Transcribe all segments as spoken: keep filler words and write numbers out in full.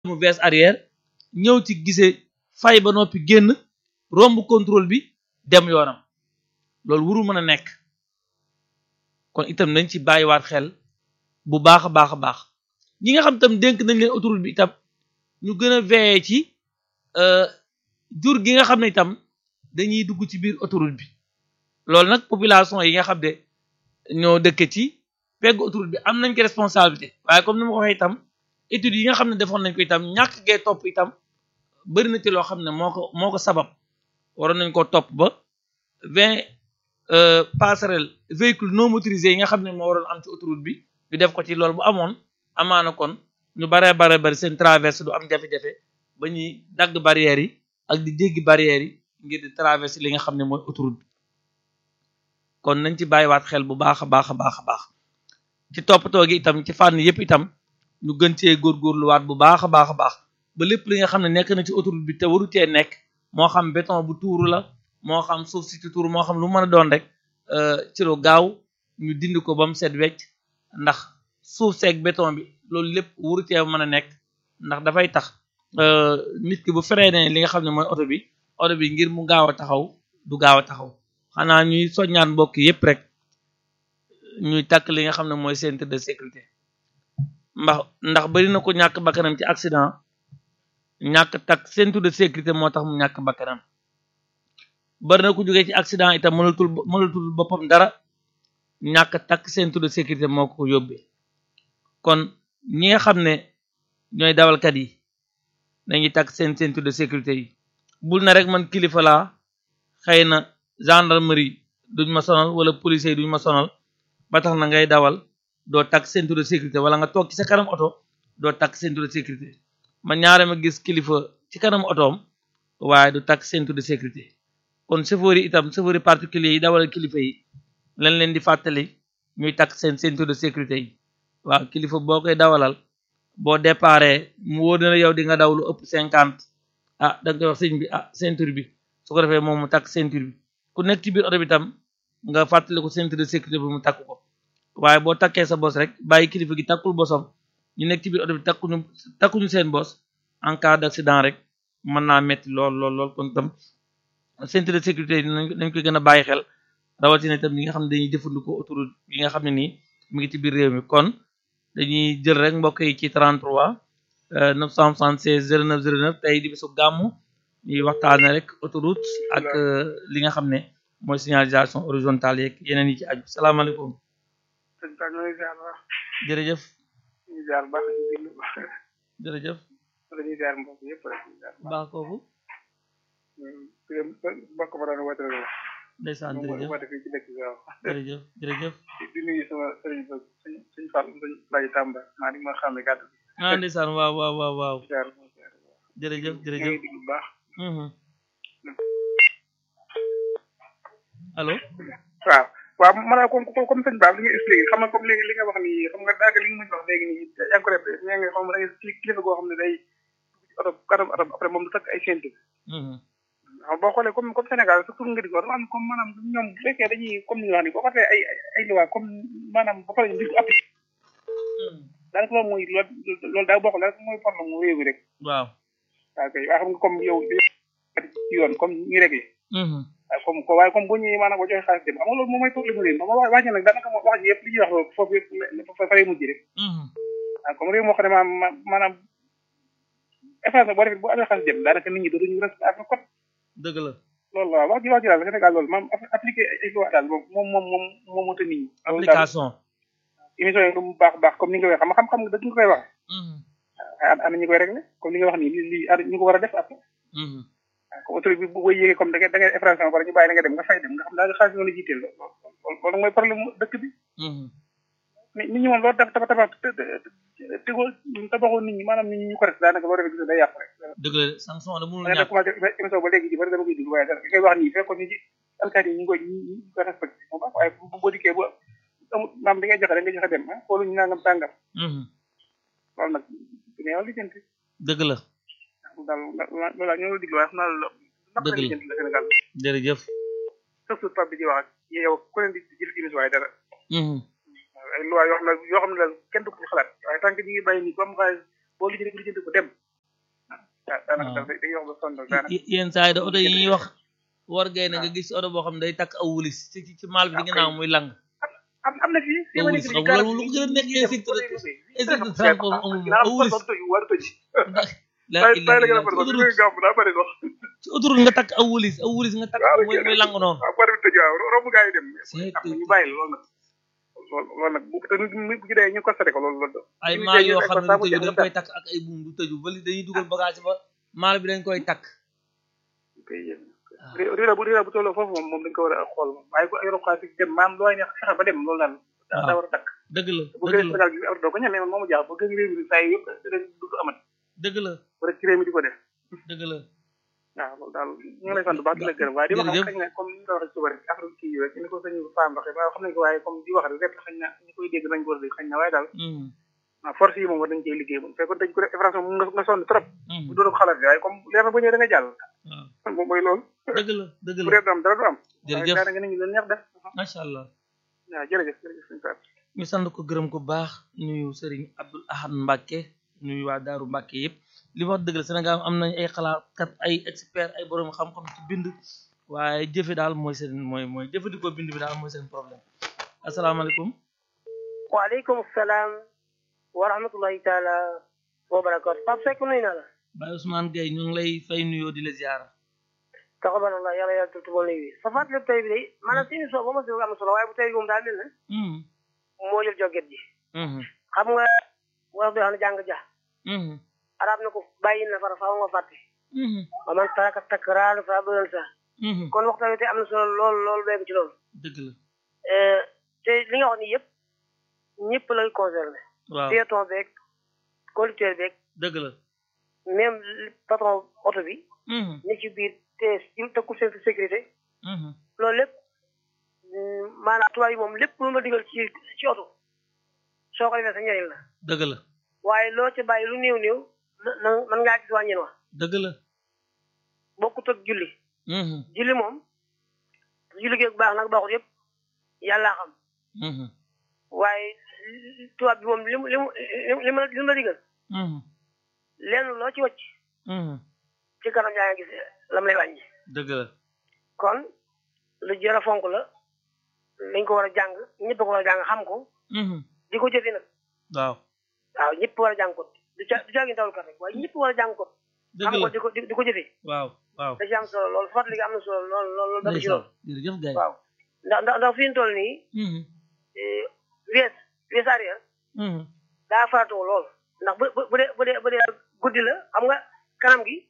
mu bees arrière ñëw ci gisee fay ba noppi génn romb contrôle bi dem yoonam loolu warul mën a nekk kon itam nañ ci bàyyiwaat xel bu baax a baax a baax ñi nga xam itam dénk nañ leen autoroute bi itam ñu gën a veiller ci jur gi nga xam ne itam dañuy dugg ci biir autoroute bi loolu nag population yi nga xam ne ñoo dëkk ci pegg autoroute bi am nañ ko responsabilité waaye comme ni ma ko waxee itam études yi nga xam ne defoon nañ ko itam ñàkk gee topp itam bëri na ci loo xam ne moo ko moo ko sabab waroon nañ koo topp ba vingt passerelles véhicules non motorisés yi nga xam ne moo waroon am ci autoroute bi ñu def ko ci loolu bu amoon amaana kon ñu baree bare bari seen traversée du am jafe-jafe ba ñuy dagg barrières yi ak di jéggi barrières yi ngir di traversé li nga xam ne mooy autoroute bi kon nañ ci bàyyiwaat xel bu baax a baax a baax a baax ci toppatoo gi itam ci fànn yëpp itam ñu gën cee góorgóorluwaat bu baax a baax a baax ba lépp li nga xam ne nekk na ci autoroute bi te waru cee nekk moo xam béton bu tuuru la moo xam suuf si ci tuuru moo xam lu mën a doon rek ci lu gaaw ñu dindi ko ba mu set wecc ndax suuf seeg béton bi loolu lépp waru cee mën a nekk ndax dafay tax nit ki bu freiné li nga xam ne mooy oto bi oto bi ngir mu gaaw a taxaw du gaaw a taxaw xanaa ñuy soññaan mbokk yépp rek ñuy takk li nga xam ne mooy ceinture de sécurité ndax ndax bari na ko ñàkk bakkanam ci accident ñàkk takk ceinture de sécurité moo tax mu ñàkk bakkanam bari na ko jógee ci accident itam mënatul mënatul boppam dara ñàkk takk ceinture de sécurité moo ko yóbbee kon ñi nga xam ne ñooy dawalkat yi dañuy takk seen ceinture de sécurité yi bul na rek man kilifa laa xëy na gendarmerie duñ ma sonal wala policier yi duñ ma sonal ba tax na ngay dawal doo takk ceinture de sécurité wala nga toog ci sa kanam oto doo takk ceinture de sécurité man ñaare ma gis kilifa ci kanam otoom waaye du takk ceinture de sécurité kon chauffeur yi itam chauffeur yi particulier yi dawal kilifa yi lañ leen di fàttali ñuy takk seen ceinture de sécurité yi waaw kilifa boo koy dawalal boo déparé mu wóor na yow di nga daw lu ëpp cinquante ah da nga koy wax sëñ bi ah ceinture bi su ko defee moom mu takk ceinture bi ku nekk ci biir oto bi tam nga fàttali ko ceinture de sécurité bi mu takk ko waaye boo takkee sa bos rek bàyyi kilifa gi takkul bosam ñu nekk ci biir oto bi takkuñu takkuñu seen bos en cas d'accident rek mën naa metti lool lool lool kon tam ceinture de sécurité yi nañ koy gën a bàyyi xel rawatina itam ñi nga xam ne dañuy jëfandikoo autoroute yi nga xam ne nii mi ngi ci biir réew mi kon dañuy jël rek mbokk yi ci trente-trois neuf cent soixante-seize zéro neuf zéro neuf tey di bisu gàmmu ñuy waxtaane rek autoroute ak li nga xam ne mooy signalisation horizontale yeeg yeneen yi ci aju salaamaaleykum jërëjëf jërëjëf baax kooku mbokk ma doon woote la ndeysaan jërëjëf woote fii ci dëkk bi waaw jërëjëf jërëjëf di nuyu sama sëriñ ba suñ suñ fàll suñ bàyyi tàmba maa di ma xam ne gàtt ah ndeysaan waaw waaw waaw waaw jaar jërëjëf jërëjëf bu baax allo waaw waaw maanaam comme comme sëñ Ba li nga expliqué xam nga comme léegi li nga wax nii xam nga daanaka li nga mën wax léegi nii yaa ngi ko répété ñaa nga xam ne da ngay kilifa goo xam ne day oto kanam oto après moom du takk ay ceinture waaw boo xoolee comme comme Sénégal surtout nga di ko dafa am comme maanaam ñoom bu fekkee dañuy comme ni ñu wax nii boo xoolee ay ay loi comme maanaam ba pare ñu di ko appliqué daanaka loolu mooy loolu daal boo xoolee daanaka mooy problème mu réew mi rek waaw waaw kay waaye xam nga comme yow ci yoon comme ñu réglé waaw comme ko waaye comme bu ñëwee maanaam boo joxee xaalis dem xam nga loolu moom mooy problème réew mi ma wàññi nag daanaka moo wax ji yëpp li ñuy wax loolu foofu yëpp fa fay mujj rek waaw comme réew moo xam ne maanaam maanaam effacement boo defee boo amee xaalis dem daanaka nit ñi dootuñu respecté code dëgg la loolu waaw wax ji wax ji daal Sénégal loolu maam appliqué ay loi daal moom moom moom moom moo mënta nit ñi application émission yi lu baax baax comme ni nga koy wax xam xam-xam nga dëgg nga koy wax ana ñu koy réglé comme li nga wax nii li li ñu ko war a def après waaw comme autorité bi booy yéegee comme da ngay da ngay infraction wala ñu bàyyi la nga dem nga fay dem nga xam daal xaalis nga la jiiteel loolu mooy problème dëkk bi nit ñi moom loolu dafa dafa tabax tegoo tabaxoo nit ñi maanaam nit ñi ñu ko def daanaka boo defee gis day yàqu rek dëgg la sanction da mënul ñàkk da commencé émission ba léegi ji bari dama koy déglu waaye dara li ngay wax nii fekkoon ñu ci alkaati yi ñu ngi koy ñu koy respecté bu baax waaye boo dikkee bu amul maam da ngay joxe rek nga joxe dem ah xooluñu nangam tàngam loolu nag neew lijjanti dëgg la daal loolu laa ñoo la diglu waaye xam naa la naq lijjanti la Sénégal jërëjëf surtout pap bi di wax ak yow ku leen di jël émission waaye dara ay loi yoo xam ne yoo xam ne daal kenn du ko xalaat waaye tant que ñu ngi bàyyi nii comme xaalis boo lijjanti lijjanti ko dem daanaka daal dañuy wax ba sonn daanaka yenn saa yi da oto yi ñuy wax war gay na nga gis oto boo xam ne day takk aw wulis ci ci maal bi di nga naaw muy lang am am na fii aw wulis xam nga loolu lu ko gën a nekk insecte insecte transport amul aw wulis tay la gën a farba ñu gam daa bari dox ci autoroute nga takk aw wulis aw wulis nga takk muy muy lang noonu waaw bari tëj waaw romb gaa yi dem am ñu bàyyi loolu nag loolu nag bu te bu ci dee ñu constaté ko loolu loolu ay maal yoo xam ne du tëju dañ koy takk ak ay buum du tëju bali dañuy dugal bagage ba maal bi dañ koy takk réera bu réera bu tolloo foofu moom moom dañ ko war a xool moom waaye ko ay rob xaalis dem maam looy neex fexe ba dem loolu daal daa war a takk dëgg la bu gën Sénégal gi ar doo ko ñamee man moomu jaax ba gën réew mi saa yi yëpp dañ du amat dëgg la rek ci réew mi di ko def dëgg la waaw loolu daal ñu ngi lay sant baax di la gërëm waaye di wax xañ na comme ni nga waxee suba rek affaire kii yi rek ni ko sëñ Fane waxee waaye xam nañ ko waaye comme di wax rek xañ na ñu koy dégg nañ ko war a dégg xañ na waaye daal waaw force yi moom war nañ cee liggéey moom fekkoon dañ ko def infraction moom nga sonn trop bu doon ko xalaat waaye comme leer na ba ñëwee da nga jàll waaw moom mooy loolu dëgg la dëgg la bu dee du am dara du am jërëjëf daa nga nit ñi leen neex def macha allah waaw jërëjëf jërëjëf sëñ Fane ñu sant ko gërëm ko baax nuyu Serigne Abdoul Ahad Mbacke nuyu waa Daaru Mbacke yëpp li ma wax dëgg la Sénégal am nañ ay xalaatkat ay expert ay borom xam-xam ci bind waaye jëfe daal mooy seen mooy mooy jëfandikoo bind bi daal mooy seen problème asalaamaaleykum waaleykum salaam wa rahmatullahi taala wa barakatu Pape Seck nuyu naa la Baye Ousmane Gueye ñu ngi lay fay nuyoo di la ziara taxabanallah yàlla yàlla tutubal nuyu bi sa fàttali tey bi day maanaam si émission ba ma si am na solo waaye bu tey bi moom daal mel na moo jël joget ji xam nga war doo xam ne jàng ja arab na ko bàyyi na fara faaw nga fàtte ba man taraka takraar fa bëggal sa kon waxtaan wi tey am na solo lool lool béyku ci loolu dëgg la te li nga wax ni yëpp ñëpp lay concerné waaw piéton beeg conducteur beeg dëgg la même patron oto bi ni ci biir te te ku seen sécurité loolu lépp maanaam tubaab yi moom lépp lu la digal ci ci oto soo ko defee sa njëriñ la dëgg la waaye loo ci bàyyi lu néew néew na mën ngaa gis wàññeen wax dëgg la bokkut ak julli julli moom julli geeg baax nag baaxut yëpp yàllaa xam waaye tubaab bi moom li mu li mu li mu li mu la digal lenn loo ci wàcc ci kanam yaa ngi gis lam lay wàññi dëgg la kon lu jër a fonk la dañ ko war a jàng ñëpp ko war a jàng xam ko di ko jëfe nag waaw waaw ñëpp war a jàng ko du ca du caagi dawlu kat rek waaye ñëpp war a jàng ko xam ko di ko di ko jëfe waaw waaw da ci am solo loolu fàttali gi am na solo lool lool loolu dëgg ci loolu jërëjëf gars waaw ndax ndax ndax fi ñu toll nii wees wees arrière daa faratoo lool ndax bu bu dee bu dee bu dee guddi la xam nga kanam gi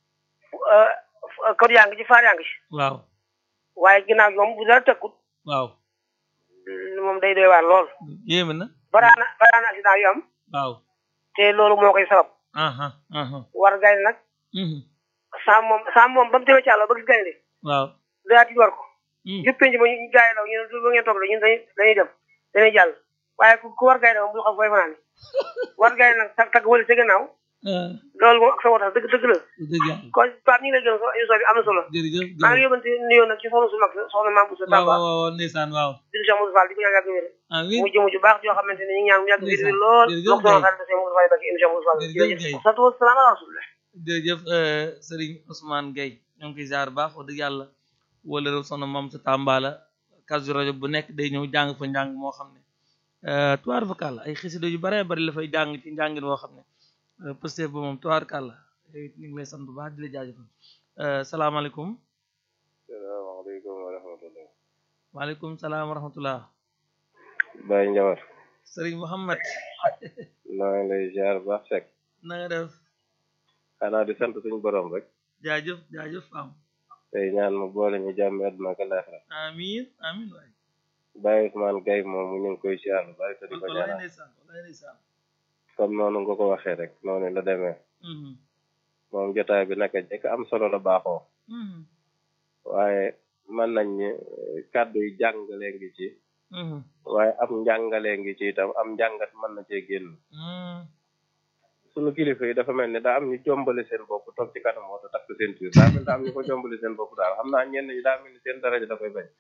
code yaa ngi ci faar yaa ngi ci waaw waaye ginnaaw gi moom bu dara tëkkut waaw moom day doy waar lool yéeme na baraana baraana accident yu am waaw te loolu moo koy sabab war gaynde nag saam moom saam moom ba mu demee ci àll ba gis gaynde waaw daa tiit war ko jëppee ci ba ñu gaay law ñu ne ba ngeen toog la ñun dañuy dañuy dem dañuy jàll waaye ku war gaynde moom bu xam fooy fanaan war gaynde nag tag tag wala sa gannaaw loolu moom ak sa wota dëgg dëgg la kon Pape ñu ngi lay gën a émission bi am na solo maa ngi yóbbante nuyoo nag ci soxna su mag soxna Mame Bousso Tamba waaw waaw ndeysaan waaw di Cheikh Moussa Fall di ko ñaan yàgg wér mu jëmu ju baax joo xamante ne ñu ngi ñaan mu yàgg wér lool wax sama xarit Cheikh Moussa Fall baki émission Moussa Fall jërëjëf sant wa salaam ala rasulillah jërëjëf Serigne Ousmane Gueye ñoo ngi koy ziar baax wax dëgg yàlla wala rew soxna Mame Bousso Tamba la kasu rajo bu nekk day ñëw jàng fa njàng moo xam ne tuwaar fakal ay xisida yu bare bari la fay jàng ci njàngin woo xam ne Pastef ba moom tuwaar kàlla ñu ngi lay sant bu baax di la jaajëfal salaamaaleykum salaamaaleykum wa rahmatullah waaleykum salaam wa rahmatullah Baye Ndiawar Serigne Mouhamed maa ngi lay ziar baax Seck na nga def xanaa di sant suñu borom rek jaajëf jaajëf am tey ñaan mu boole ñu jàmm àdduna ak àllaaxira amiin amiin waay Baye Ousmane Gueye moom ñu ngi koy ziar lu bari te di ko ñaanal comme noonu nga ko waxee rek noonu la demee moom jotaay bi naka jekk am solo la baaxoo waaye mën nañ ni kàddu yi jàngalee ngi ci waaye am njàngalee ngi ci itam am njàngat mën na cee génn sunu kilifa yi dafa mel ni daa am ñu jombale seen bopp toog ci kanam oto takk seen tuur daa mel daa am ñu ko jombale seen bopp daal xam naa ñenn ñi daa mel ni seen daraja da koy bañ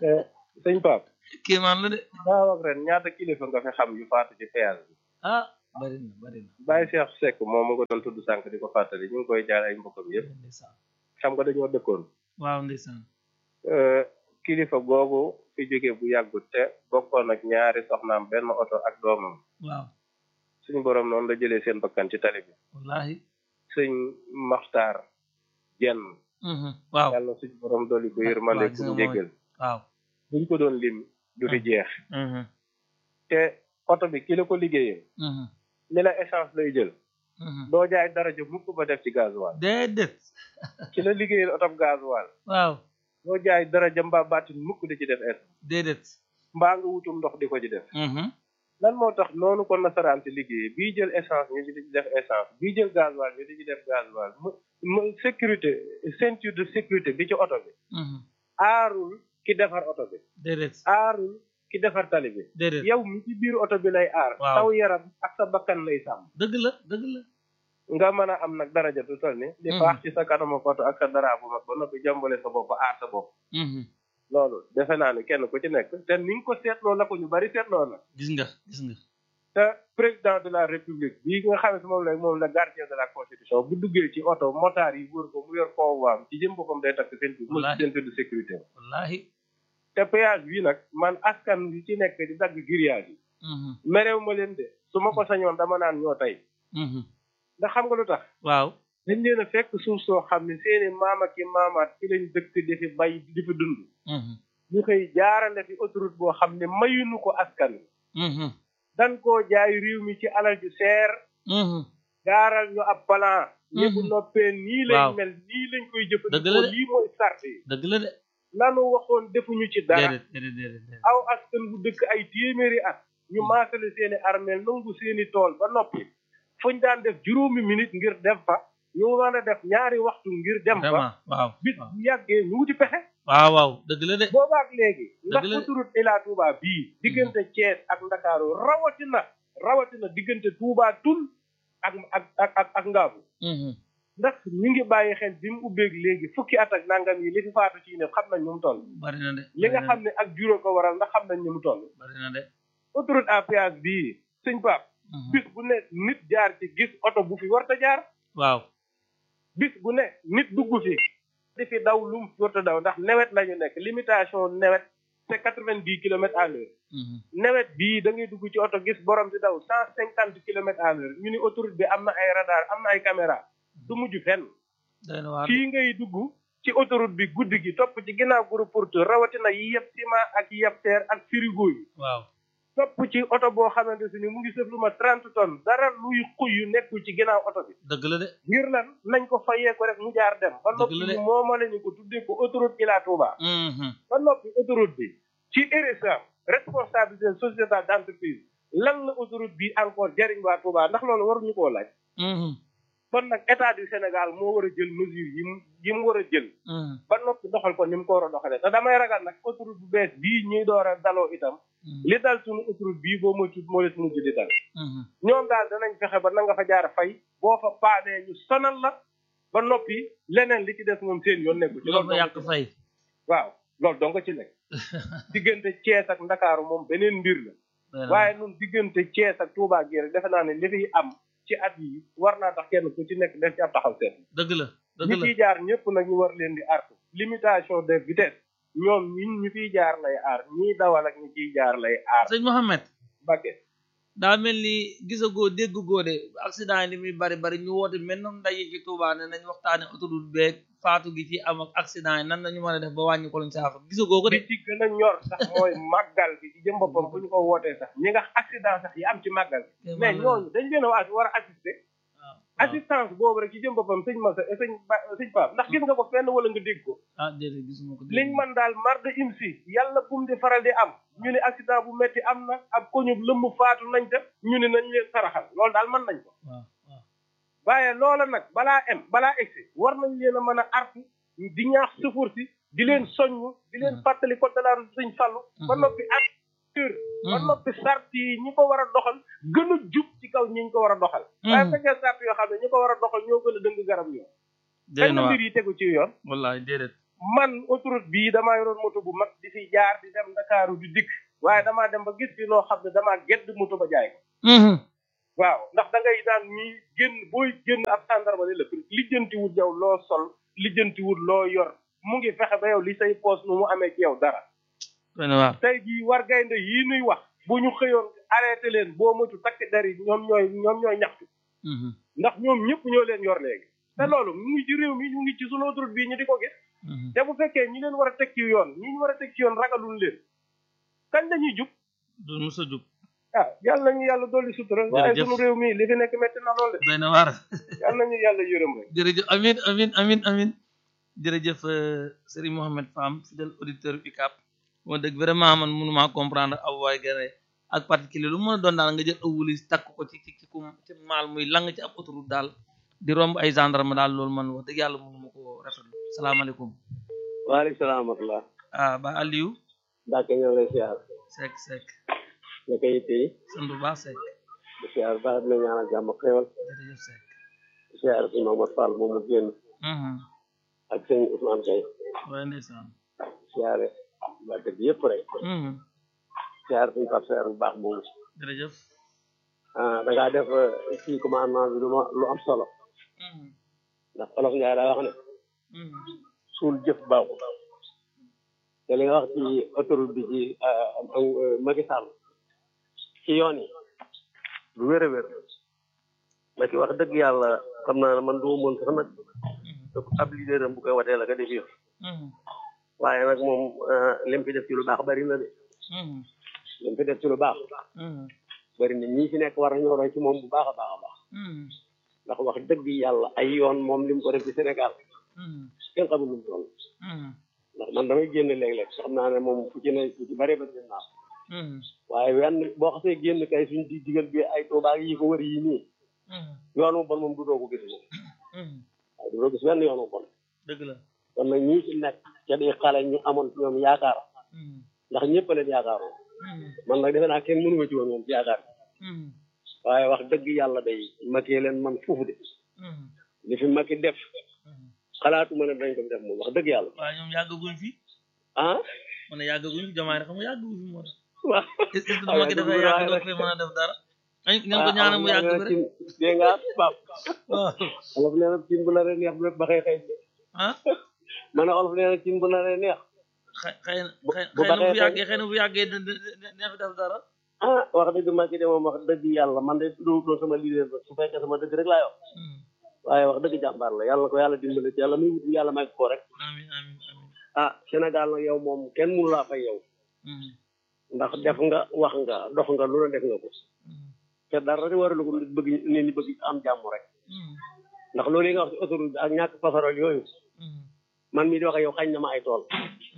sëñ Pape kii man la de daaw ak ren ñaata kilifa nga fi xam yu faatu ci péage bi ah bari na bari na Baye Cheikh Seck moom mu ko doon tudd sànq di ko fàttali ñu ngi koy jaar ay mbokkam yëpp xam nga dañoo dëkkoon waaw ndeysaan kilifa googu fi jóge bu yàggut te bokkoon ak ñaari soxnaam benn oto ak doomam waaw suñu borom noonu la jëlee seen bakkan ci tali bi wallahi sëñ Maxtaar Jenn waaw yàlla suñu borom dolli ko yërmande ku njéggal waaw buñ ko doon lim du fi jeex te oto bi ki la ko liggéeyee li la essence lay jël doo jaay daraja mukk ba def ci gasoil déedéet ki la liggéeyal oto gasoil waaw doo jaay daraja mbaa baatin mukk di ci def essence déedéet mbaa nga wutum ndox di ko ci def lan moo tax noonu ko nasaraan si liggéey bii jël essence ñu di ci def essence bii jël gasoil ñu di ci def gasoil mu sécurité ceinture de sécurité bi ci oto bi aarul ki defar oto bi déedéet aarul ki defar tali bi déedéet yow mi ci biir oto bi lay aar saw yaram ak sa bakkan lay sàmm dëgg la dëgg la nga mën a am nag daraja du toll ni di baax ci sa kanama oto ak sa dara bu mag ba noppi jàmbale sa bopp aar sa bopp loolu defe naa ne kenn ku ci nekk te ni nga ko seetloo la ko ñu bari seetloo na gis nga gis nga te président de la république bii nga xam ne moom la moom la gardien de la constitution bu duggee ci oto motard yi wër ko mu yor convoiam ci jëm boppam day takk ceinture mu ceinture de sécurité wallahi te péage bii nag man askan bi ci nekk di dagg grillage yi merew ma leen de su ma ko sañoon dama naan ñoo tey ndax xam nga lu tax waaw dañ leen a fekk suuf soo xam ne seeni maam ak i maamaat fi lañ dëkk di fi bay di fi dund ñu koy jaarale fi autoroute boo xam ne mayuñu ko askan wi dan koo jaay réew mi ci alal ju seer gaaral ñu ab plan ñi bu noppee nii lañ mel nii lañ koy jëfandikoo lii mooy sart yi dëgg la de lanu waxoon defuñu ci dara déedéet aw askan bu dëkk ay téeméeri at ñu maasale seeni armeel nangu seeni tool ba noppi fuñ daan def juróomi minute ngir dem fa ñu mën a def ñaari waxtu ngir dem fa waaw bis bu yàggee ñu wuti pexe waaw waaw dëgg la de boobaak léegi ndax autoroute Ila Touba bii diggante Thiès ak Ndakaaru rawatina rawatina diggante Touba Toul ak ak ak ak ak Ngaabu ndax ñu ngi bàyyi xel bi mu ubbeeg léegi fukki at ak nangam yi li fi faatu ci ne xam nañ ñu mu toll bari na de li nga xam ne ak juróom ko waral ndax xam nañ ñu mu toll bari na de autoroute à péage bii sëñ Pape bis bu ne nit jaar ci gis oto bu fi warta jaar waaw bis bu ne nit dugg fi di fi daw lu mu warta daw ndax nawet la ñu nekk limitation nawet c'est quatre-vingt-dix kilomètres à l'heure nawet bii da ngay dugg ci oto gis borom di daw cent cinquante kilomètres à l'heure ñu ni autoroute bi am na ay radar am na ay caméra du mujj fenn fii ngay dugg ci autoroute bi guddi gi topp ci ginnaaw groupe porteur rawatina yi yëpp ciment ak yi yëpp terre ak frigo yi waaw topp ci oto boo xamante si ni mu ngi sëf lu ma trente tonnes dara luy xuy yu nekkul ci ginnaaw oto bi dëgg la de ngir lan nañ ko fayee ko rek mu jaar dem ba noppi ñu mooma lañu ko tuddee ko autoroute Ila Touba ba noppi autoroute bi ci R S A responsabilité sociétale d'entreprise lan la autoroute bi encore jariñ waa Touba ndax loolu waruñu koo laaj kon nag état du Sénégal moo war a jël mesure yi mu yi mu war a jël ba noppi doxal ko ni mu ko war a doxalee te damay ragal nag autoroute bu bees bii ñuy door a daloo itam li dal suñu autoroute bii boo moytu moo la suñu di dal ñoom daal danañ fexe ba na nga fa jaar fay boo fa paanee ñu sonal la ba noppi leneen li ci des moom seen yoon nekku ci loolu yàq fay waaw loolu dong ci nekk diggante Thiès ak Ndakaaru moom beneen mbir la waaye nun diggante Thiès ak Touba gi rek defe naa ne li fiy am ci at yi war naa tax kenn ku ci nekk def ci ab taxaw seet dëgg la dëgg ñi la fiy jaar ñëpp nag ñu war leen di artu limitation de vitesse ñoom ñi ñu fiy jaar lay aar ñiy dawal ak ñi ciy jaar lay aar sëñ Mohamed Mbacké daa mel ni gisagoo déggugoo de accident yi ni muy bari bari ñu woote mel noonu ndaje ci Touba ne nañ waxtaane autoroute beeg faatu gi ci am ak accident yi nan lañu mën a def ba wàññi ko luñ saafara gisagoo ko de li ci gën a ñor sax mooy màggal bi ci jëm boppam bu ñu ko wootee sax ñi nga accident sax yi am ci màggal mais ñooñu dañ leen a waa war a assister assistance boobu rek ci jëm boppam sëñ Massa sëñ sëñ Pape ndax gis nga ko fenn wala nga dégg ko ah déedéet gisuma ko liñ man daal mar de im si yàlla bum di faral di am ñu ne accident bu metti am na ab koñub lëmm faatu nañ def ñu ne nañ leen saraxal loolu daal mën nañ ko waaw waaw waaye loola nag balaa em balaa egsi war nañ leen a mën a artu di ñaax sëfoor si di leen soññ di leen fàttali ko dalaan sëñ Fallu ba noppi ak ba noppi sart yi ñi ko war a doxal gën a jub ci kaw ñi ñu ko war a doxal waaye fekkee sart yoo xam ne ñi ko war a doxal ñoo gën a dëng garab yoon fekk na mbir yi tegu ci yoon wallahi déedéet man autoroute bii damaa yoroon moto bu mag di fi jaar di dem Ndakaaru di dikk waaye damaa dem ba gis fi loo xam ne damaa gedd moto ba jaay ko waaw ndax da ngay daan ñi génn booy génn ab gendarme ne la lijjantiwul yow loo sol lijjantiwul loo yor mu ngi fexe ba yow li say poos nu mu amee ci yow dara tey jii war gaynde yii nuy wax bu ñu xëyoon arrêté leen boo moytu takk der yi ñoom ñooy ñoom ñooy ñaxtu ndax ñoom ñëpp ñoo leen yor léegi te loolu mu ngi ci réew mi ñu ngi ci sunu autoroute bii ñu di ko gis te bu fekkee ñi leen war a teg ci yoon ñi ñu war a teg ci yoon ragalul leen kañ lañuy jub du mos a jub ah yàlla nañu yàlla dolli sutura waaye sunu réew mi li fi nekk métti na lool de doy na waar yàlla nañu yàlla yërëm rek jërëjëf amin amin amin amin jërëjëf Serigne Mohamed Fam fidèle auditeur U C A B moo dëgg vraiment man mënumaa comprendre aw waay gane ak particulier lu mën a doon daal nga jël aw wulis takk ko ci ci ci ci maal muy lang ci ab autoroute daal di romb ay gendarme daal loolu man wax dëgg yàlla mënu ma ko rafetlu salaamaaleykum waaleykum salaam wa rahmatulah ah ba Aliou Mbacke ñoo lay siyaar Seck Seck ñu koy yittee sant bu baax Seck di siyaar baax na ñaanal jàmm xéwal jërëjëf Seck di siyaar si Mamadou Fall moom mu génn ak sëñ Ousmane Kay waaye ndeysaan siyaare waa dëgg yëpp rek siyaar suñu partenaire bu baax boobu jërëjëf ah da ngaa def ci commandement bi lu ma lu am solo ndax olof Njaay daa wax ne suul jëf baaxul te li nga wax ci autoroute bi ci Macky Sall ci yoon yi lu wér a wér Macky wax dëgg yàlla xam naa ne man du mën sax nag ab leader am bu koy watee la ka def yëf waaye nag moom lim fi def ci lu baax bari na de lim fi def ci lu baax bari na ñii fi nekk war nañoo roy ci moom bu baax a baax a baax ndax wax dëgg yàlla ay yoon moom lim ko def ci Sénégal kenn xamul lu mu toll ndax man damay génn léeg-léeg xam naa ne moom fu ci ne fu ci bari bari dem naa waaye wenn boo xasee génn kay suñ di digal bi ay Tuubaa yi ko wër yi nii yoon mu bon moom du doo ko gis moom waaye du doo gis wenn yoon mu bon dëgg la kon nag ñii ci nekk ca di xale ñu amoon ci ñoom yaakaar ndax ñëpp a leen yaakaaroon man nag defe naa kenn mënu ma ci woon moom ci yaakaar waaye wax dëgg yàlla day Macky leen man foofu de li fi Macky def xalaatuma ne dañ ko def moom wax dëgg yàlla waaye ñoom yàggaguñ fi ah man yàggaguñ fi jamaay xam nga yàggaguñ fi moo tax waaw est-ce que Macky dafay yàgg doo koy mën a def dara ñan ko ñaanal mu yàgg rek dégg nga Pape olof nee na cin bu la ree neex bu ba xëy xëy ah ma ne olof nee na cin bu la ree neex xëy xëy xëy na bu yàggee xëy na bu yàggee neex fi def dara ah wax dëgg Macky de moom wax dëgg yàlla man de doo doon sama leader ba su fekkee sama dëgg rek laa yor waaye wax dëgg jàmbaar la yàlla ko yàlla dimbale ci yàlla muy wut yàlla may ko rek amiin amiin amiin ah Sénégal nag yow moom kenn mënu laa fay yow ndax def nga wax nga dox nga lu la def nga ko te dara rek waralu ko nit bëgg nit ñi bëgg am jàmm rek ndax loolu yi nga wax ci autoroute bi ak ñàkk passerelle yooyu man mii di wax ak yow xañ na ma ay tool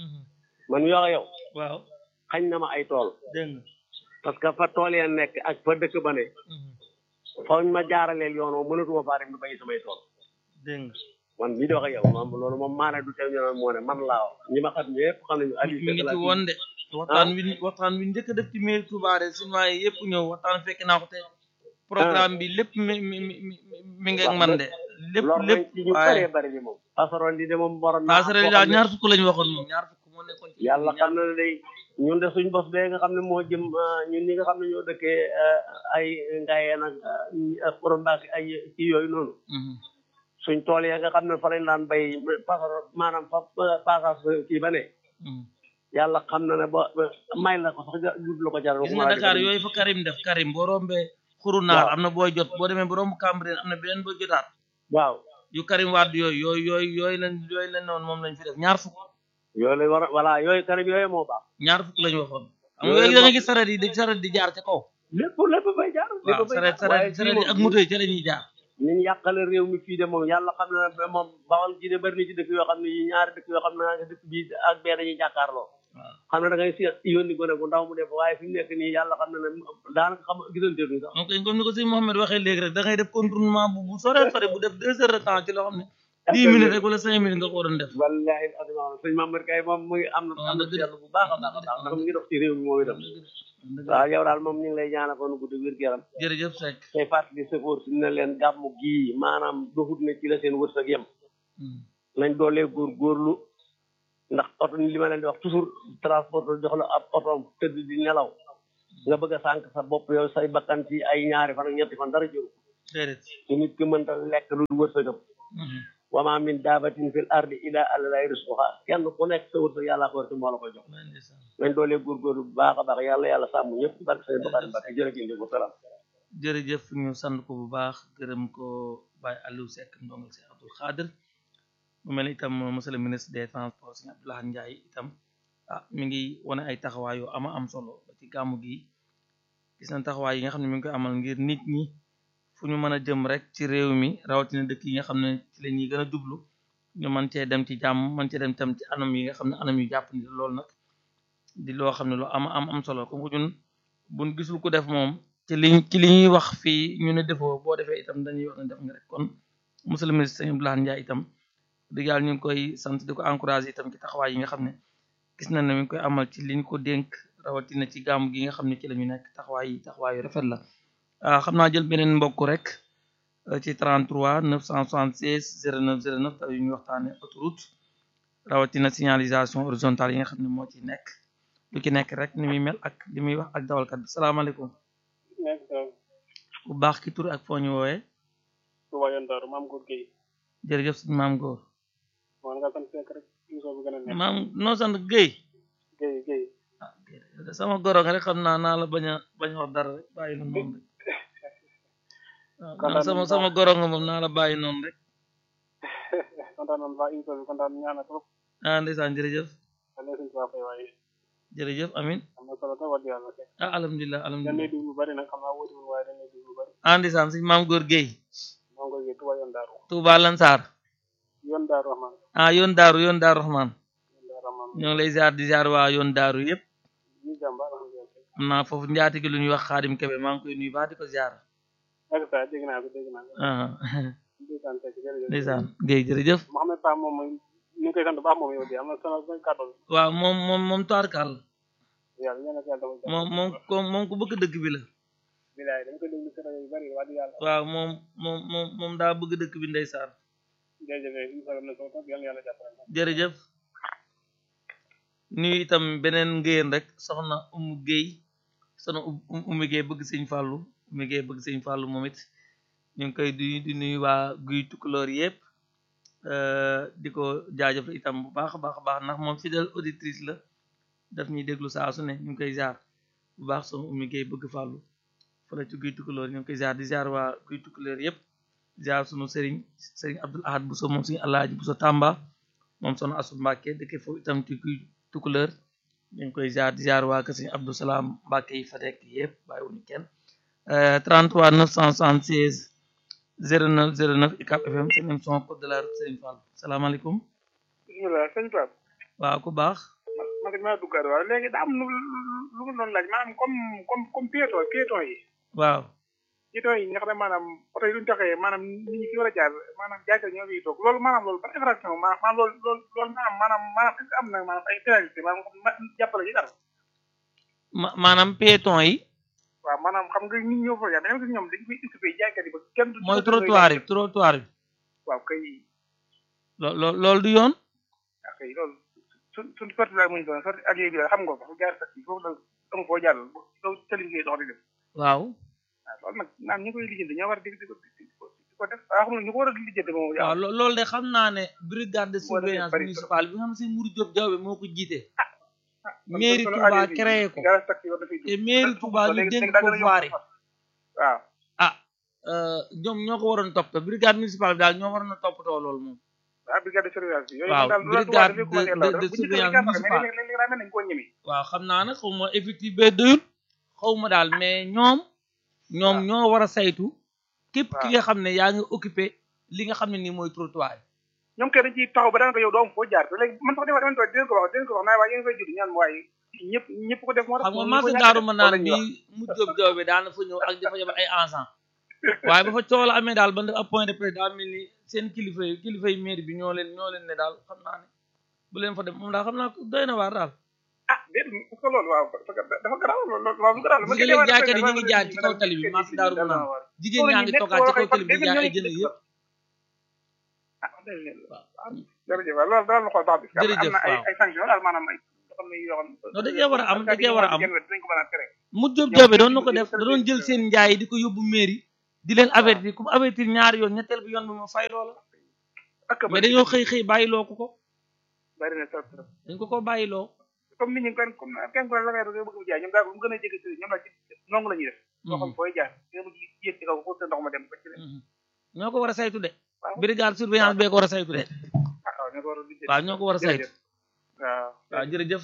man mii wax ak yow waaw xañ na ma ay tool dégg nga parce que fa tool ya nekk ak fa dëkk ba ne fañ ma jaaraleel yoon moom mënatuma faa dem du bayi samay tool dégg nga man mii di wax ak yow moom loolu moom maanaam du teew ñu naan moo ne man laa wax ñi ma xam ñëpp xam nañu Aliou mi ngi ci woon de waxtaan wi waxtaan wi njëkk a def ci mairie Touba de sinon yëpp ñëw waxtaan fekk naa ko te programme bi lépp mi mi mi mi ngi ak man de lépp lépp ñu bëree bëri ni moom passerelle li de moom waroon naa passerelle daal ñaar fukk lañu waxoon moom ñaar fukk moo nekkoon ci yàlla xam na ne day ñun de suñ bos bee nga xam ne moo jëm ñun ñi nga xam ne ñoo dëkkee ay ngayeen ak Korombaak ay kii yooyu noonu suñ tool ya nga xam ne fa lañ daan bay passerelle maanaam fa passage kii ba ne yàlla xam na ne ba may la ko sax jub la ko jar gis nga Dakar yooyu fa Karim def Karim boo rombee xuru naar am na booy jot boo demee ba romb Cambérène am na beneen booy jotaat waaw yu Karim Wade yooyu yooyu yooyu yooyu lañ yooyu lañ noonu moom lañ fi def ñaar fukk yooyu lañ war a voilà yooyu Karim yooyu moo baax ñaar fukk lañu waxoon am nga da nga gis saret yi di saret di jaar ca kaw lépp lépp bay jaar waaw saret saret saret yi ak moto yi ca la ñuy jaar ñu yàqale réew mi fii de moom yàlla xam na ne moom Bawol ji de bari na ci dëkk yoo xam ne yi ñaari dëkk yoo xam ne nga dëkk bii ak bee dañuy jàkkaarloo xam ne da ngay si yónni gone gu ndaw mu def waaye fi mu nekk nii yàlla xam na ne daanaka xam gisante duñ sax ok comme ni ko sëñ Mouhamed waxee léegi rek da ngay def contournement bu bu sore sore bu def deux heures de temps ci loo xam ne dix minutes rek wala cinq minutes nga ko doon def wallahi adama sëñ Mamadou Kay moom mu ngi am na am na seetlu bu baax a baax a baax ndax mu ngi dox ci réew mi moom itam waaw yow daal moom ñu ngi lay ñaanal kon guddi wér gu yaram jërëjëf Seck tey fàttali sëfoor si ne leen gàmmu gii maanaam doxut ne ci la seen wërsëg yem nañ doolee góor góorlu ndax oto ni li ma leen di wax toujours transport jox la ab otoom tëdd di nelaw nga bëgg a sànq sa bopp yow say bakkan ci ay ñaari fan ak ñetti fan dara jëru déedéet ci nit ki mënta lekk lu wërsëgam wa ma min daabatin fil ardi illa allahi rizquha kenn ku nekk sa wërsëg yàlla ko wërsëg moo la koy jox nañ doolee góorgóorlu bu baax a baax yàlla yàlla sàmm ñëpp barke say bakkan barke jërëjëf wa salaam jërëjëf ñu sant ko bu baax gërëm ko Baye Aliou Seck ndongal si Abdou Khadir mu mel ni itam monsieur le ministre des transports Serigne Abdou Lahad Ndiaye itam ah mi ngi wane ay taxawaay yu ama am solo ba ci gàmmu gi gis nañ taxawaay yi nga xam ne mi ngi koy amal ngir nit ñi fu ñu mën a jëm rek ci réew mi rawatina dëkk yi nga xam ne ci la ñuy gën a jublu ñu mën cee dem ci jàmm mën cee dem tam ci anam yi nga xam ne anam yu jàpp ni loolu nag di loo xam ne lu ama am am solo comme que ñun buñ gisul ko def moom ci li ci li ñuy wax fii ñu ne defoo boo defee itam dañuy wax ne def nga rek kon monsieur le ministre Serigne Abdou Lahad Ndiaye itam dëgg yàlla ñu ngi koy sant di ko encouragé itam ci taxawaay yi nga xam ne gis nañ ne mi ngi koy amal ci liñ ko dénk rawatina ci gàmm gi nga xam ne ci la ñu nekk taxawaay yi taxawaay yu rafet la xam naa jël beneen mbokk rek ci trente-trois neuf cent soixante-seize zéro neuf zéro neuf taw yu ñu waxtaane autoroute rawatina signalisation horizontale yi nga xam ne moo ci nekk lu ci nekk rek ni muy mel ak li muy wax ak dawalkat bi salaamaaleykum bu baax ki tur ak foo ñu wooyee Touba yoon Daaru maam góor Guèye jërëjëf suñu maam góor man nga sant fekk rek émission bi gën a neex maam noo sant Guèye Guèye Guèye ah Guèye sama goro nga rek xam naa naa la bañ a bañ a wax dara rek bàyyi la noonu rek waaw sama sama goro nga moom naa la bàyyi noonu rek kontaan nañ baax émission bi kontaan ñaana trop ah ndeysaan jërëjëf ale suñ tuba fay waaye jërëjëf amin am na solo trop wax dëgg yàlla fekk ah alhamdulilah dañ alhamdulilah lay déglu bari nag xam naa wóotiwul waaye dañ lay déglu bari ah ndeysaan suñu maam góor Guèye maam góor Guèye Touba yoon Daaru Touba Lansar yoon Daaru Rahman ah yoon daaru yoon daaru Rahman yoon Daaru Rahman ñoo ngi lay ziar di ziar waa yoon daaru yëpp ñu jàmba alhamdulilah am naa foofu njaati gi lu ñuy wax Xaadim Kebe maa ngi koy nuyu baax di ko ziar ak sa dégg naa ko dégg naa ko ah ndeysaan fekk jërëjëf ndeysaan Guèye jërëjëf Mohamed Pam moom ñu ngi koy sant baax moom yow di am na solo koy kàddoon waaw moom moom moom tubaarkàlla yàlla ñaan ak yàlla dafa moom moom ko moom ku bëgg dëkk bi la bilaay dañ koy déglu ci rajo yu bari wax dëgg yàlla waaw moom moom moom moom daa bëgg dëkk bi ndeysaan jërëjëf émission bi am na solo trop yàlla yàlla jàppale jërëjëf nuyu itam beneen ngéyeen rek soxna Umu Guèye soxna Umu Guèye bëgg sëñ Fallou Umu Guèye bëgg sëñ Fallou moom it ñu ngi koy di di nuyu waa Guy Tukulóor yëpp di ko jaajëfal itam bu baax a baax a baax ndax moom fidèle auditrice la daf ñuy déglu saa su ne ñu ngi koy ziar bu baax soxna Umu Guèye bëgg Fallou fële ci Guy Tukulóor ñu ngi koy ziar di ziar waa Guy Tukulóor yëpp ziar sunu sëriñ sëriñ Abdul Ahad Bousso moom suñu Alaaji Bousso Tamba moom soxna Asu Mbàkke dëkk foofu itam ci Guy Tukulóor ñu ngi koy ziar di ziar waa kër sëriñ Abdou Salaam Mbàkke yi fa nekk yëpp bàyyiwuñu kenn trente-trois neuf cent soixante-seize zéro neuf zéro neuf U C A B F M seen émission Code de la route Serigne Fall salaamaaleykum bismillah sëñ Pape waaw ku baax man maa duggaat waaw léegi daa am lu lu mu doon laaj maanaam comme comme comme piéton piéton yi waaw piéton yi nga xam ne maanaam oto yi duñ taxee maanaam nit ñi fi war a jaar maanaam jaaykat ñoo fiy toog loolu maanaam loolu ban infraction maanaam loolu loolu loolu maanaam maanaam maanaam est-ce que am na maanaam ay pénalité maanaam jàppale ci dara ma maanaam piéton yi waaw maanaam xam nga nit ñoo fa jaar dañoo gis ñoom dañ koy occupé jaaykat yi ba kenn du mooy trottoir yi trottoir bi waaw kay loo loo loolu du yoon waaw kay loolu su suñ sorti la muñ doon sorti allié bi xam nga ko jaar sax yi foofu la amu foo jàll loolu tali ngay dox di dem waaw waaw loolu nag naam ñi koy lijjanti ñoo war di di ko di ko def waaw xam nga ñu ko war a lijjanti moom waaw loolu de xam naa ne brigade de surveillance municipale bi nga xam si Mourou Diop Diawbe moo ko jiite mairie Touba créé ko te mairie Touba ñu dénk ko voirie waaw ah ñoom ñoo ko waroon topp te brigade municipale bi daal ñoo waroon a toppatoo loolu moom ah brigade de surveillance bi waaw brigade de de surveillance municipale nañ ko ñemi waaw xam naa nag xaw ma effectif bee doyul xaw ma daal mais ñoom ñoom ñoo war a saytu képp ki nga xam ne yaa ngi occupé li nga xam ne nii mooy trottoir yi ñoom kay dañ ciy taxaw ba daanaka yow doo am foo jaar léegi man sax dama dama toog dinañ ko wax dinañ ko wax naa waaye yéen fay judd ñaan waaye ñëpp ñëpp ko def moo tax xam nga marché Daaru ma naan bi mu jóob joob bi daana fa ñëw ak dafa yebal ay agent waaye ba fa coow la amee daal ba def ab point de presse daa mel ni seen kilifa yi kilifa yi mairie bi ñoo leen ñoo leen ne daal xam naa ne bu leen fa dem moom daal xam naa doy na waar daal ah déedéet parce que loolu waaw parce que dafa garaaw loolu loolu garaaw parce que léegi jaaykat yi ñu ngi jaay ci kaw tali bi marché Daaru ma naan jigéen ñaa ngi toogaat ci kaw tali bi jaay ay jën yëpp ah jërëjëf waaw loolu daal la xool baax bi am na ay ay sanction daal maanaam ay xam ne yoo xam non da cee war a am da cee war a am dañ ko mën a tere mu jóob joobe doon na ko def da doon jël seen njaay di ko yóbbu mairie di leen avertir comme avertir ñaari yoon ñetteel bi yoon bi ma fay loola mais dañoo xëy xëy bàyyiloo ko ko bari na trop trop dañ ko ko bàyyiloo comme nit ñi kon comme kenn ku ne la ngay bëgg mu jaay ñoom daal bu mu gën a jege sëriñ ñoom la ci nongu la ñuy def loo xam fooy jaar nga mu yéeg ci kaw pour sa ndox ma dem ba ci ñoo ko war a saytu de brigade surveillance bee ko war a saytu de waaw ñoo ko war a saytu waaw waaw jërëjëf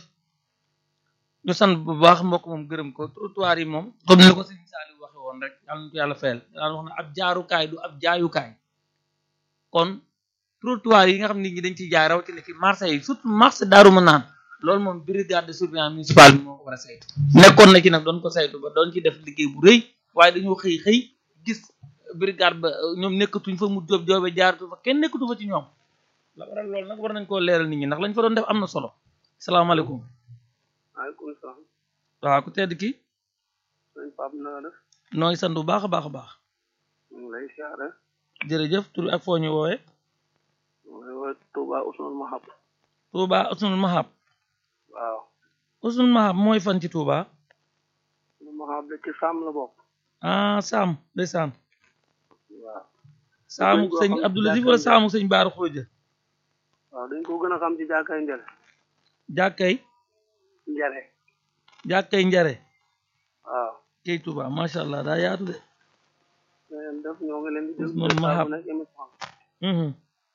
ñu sant bu baax mbokk moom gërëm ko trottoir yi moom comme ni ko sëñ Saliou waxe woon rek yàlla na ko yàlla fayal daan wax na ab jaarukaay du ab jaayukaay kon trottoir yi nga xam nit ñi dañ ciy jaay rawatina ci marché yi surtout marché Daaru Manaan loolu moom brigade de surveillance municipale bi moo ko war a saytu nekkoon na ci nag doon ko saytu ba doon ci def liggéey bu rëy waaye dañoo xëy xëy gis brigade ba ñoom nekkatuñ fa mu jóob joobe jaaratu fa kenn nekkatu fa ci ñoom la waral loolu nag war nañ koo leeral nit ñi ndax lañ fa doon def am na solo salaamaaleykum waaleykum salaam waaw ku tedd ki sëñ Pape na def nooy sant bu baax a baax a baax ñu ngi lay siyaare jërëjëf tur ak foo ñu woowee woowee Touba Usnul Mahab Touba Usnul Mahab waaw Usnul Mahab mooy fan ci Touba Usnul Mahab de ci Sam la bokk ah Sam day Sam waaw saamu sëñ Abdoulatif wala saamu sëñ Baara Xooja waaw dañ ko gën a xam ci jàkkay njare jàkkay njare jàkkay njare waaw kay Touba macha allah daa yaatu de leen def ñoo ngi leen di déglu Usnul Mahab nekk émission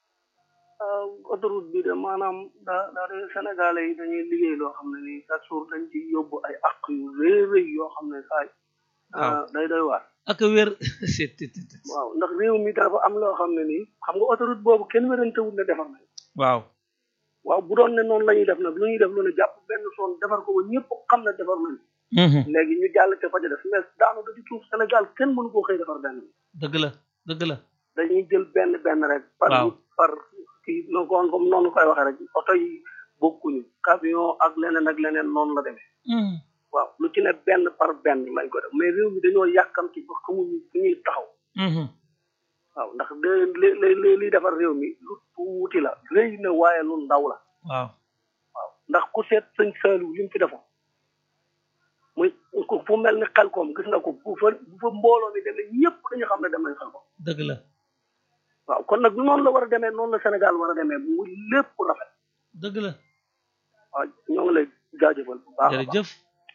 autoroute bi de maanaam daa daa de Sénégalais yi dañuy liggéey loo xam ne nii chaque jour dañ ci yóbbu ay àq yu rëy rëy yoo xam ne saay day doy waar ak wér waaw ndax réew mi dafa am loo xam ne nii xam nga autoroute boobu kenn wérantewul ne defar nañ waaw waaw bu doon ne noonu la ñuy def nag lu ñuy def lu ne jàpp benn zone defar ko ba ñëpp xam ne defar nañ léegi ñu jàll te fa ca def mais daanu da ci suuf Sénégal kenn mënu koo xëy defar benn dëgg la dëgg la dañuy jël benn benn rek par par kii no kon comme noonu koy waxee rek oto yi bokkuñu camion ak leneen ak leneen noonu la demee waaw lu ci ne benn par benn lañ ko def mais réew mi dañoo yàkkamti ba xamuñu fu ñuy taxaw waaw ndax de li li liy defar réew mi lu tuuti la rëy na waaye lu ndaw la waaw waaw ndax ku seet sëñ Saliou li mu fi defoon muy fu mel ni xel koom gis nga ko bu fa bu fa mbooloo mi demee ñëpp dañu xam ne dem nañ xel koom dëgg la waaw kon nag noonu la war a demee noonu la Sénégal war a demee mu lépp rafet dëgg la waaw ñoo ngi lay jaajëfal bu baax jërëjëf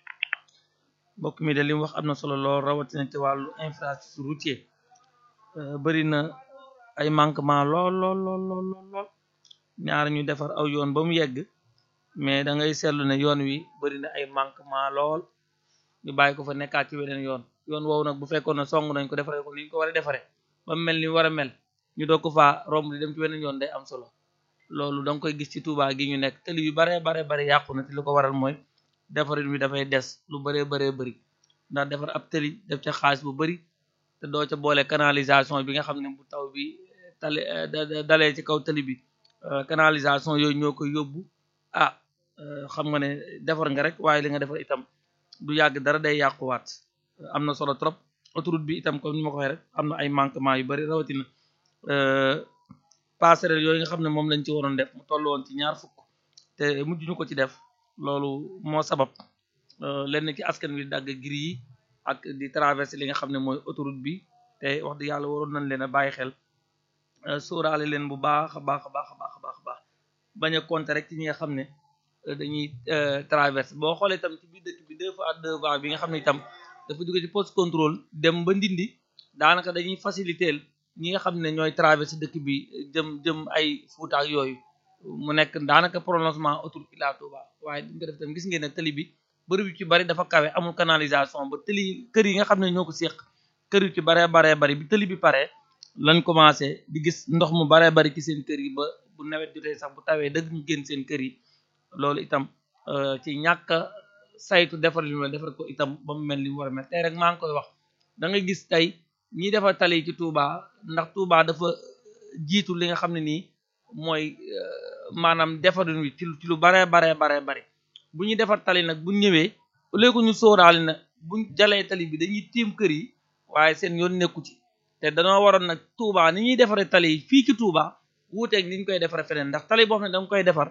mbokk mi de li mu wax am na solo lool rawatina ci wàllu infrastructure routier bëri na ay manquement lool lool lool lool lool ñaar ñu defar aw yoon ba mu yegg mais da ngay seetlu ne yoon wi bëri na ay manquement lool ñu bàyyi ko fa nekkaat ci weneen yoon yoon woowu nag bu fekkoon ne song nañ ko defaree ko ni ñu ko war a defaree ba mu mel ni war a mel ñu doog ko faa romb di dem ci weneen yoon day am solo loolu da nga koy gis ci Touba gi ñu nekk tali yu bare bare bare yàqu na te li ko waral mooy defarin wi dafay des lu bëree bëree bëri ndax defar ab tali def ca xaalis bu bëri te doo ca boole canalisation bi nga xam ne bu taw bi tali dalee ci kaw tali bi canalisation yooyu ñoo koy yóbbu ah xam nga ne defar nga rek waaye li nga defar itam du yàgg dara day yàquwaat am na solo trop autoroute bi itam comme ni ma ko waxee rek am na ay manquement yu bëri rawatina passerelle yooyu nga xam ne moom lañ ci waroon def mu toll woon ci ñaar fukk te mujj ñu ko ci def loolu moo sabab lenn ci askan wi dagg giri yi ak di traverser li nga xam ne mooy autoroute bi te wax dëgg yàlla waroon nañ leen a bàyyi xel sóoraale leen bu baax a baax a baax a baax a baax a baax bañ a compter rek ci ñi nga xam ne dañuy traverser boo xoolee itam ci biir dëkk bi deux fois deux fois bi nga xam ne itam dafa jóge ci poste contrôle dem ba Ndindi daanaka dañuy faciliter ñi nga xam ne ñooy traverser dëkk bi jëm jëm ay Fuuta ak yooyu mu nekk daanaka prolongement autoroute Ila Touba waaye duñ ko def tam gis ngeen ne tali bi bërëb yu ci bari dafa kawe amul canalisation ba tali kër yi nga xam ne ñoo ko séq kër yu ci baree baree bari bi tali bi paree lañ commencé di gis ndox mu baree bari ci seen kër yi ba bu nawet jotee sax bu tawee dëgg ñu génn seen kër yi loolu itam ci ñàkk saytu defar li mu defar ko itam ba mu mel ni mu war a mel tey rek maa ngi koy wax da nga gis tey ñiy defar tali yi ci Touba ndax Touba dafa jiitu li nga xam ne nii mooy maanaam defarin wi ci ci lu baree baree baree bari bu ñuy defar tali nag bu ñëwee au lieu que ñu sóoraale na buñ jalee tali bi dañuy tiim kër yi waaye seen yoon nekku ci te danoo waroon nag Touba ni ñuy defaree tali yi fii ci Touba wuuteeg ni ñu koy defaree feneen ndax tali boo xam ne da nga koy defar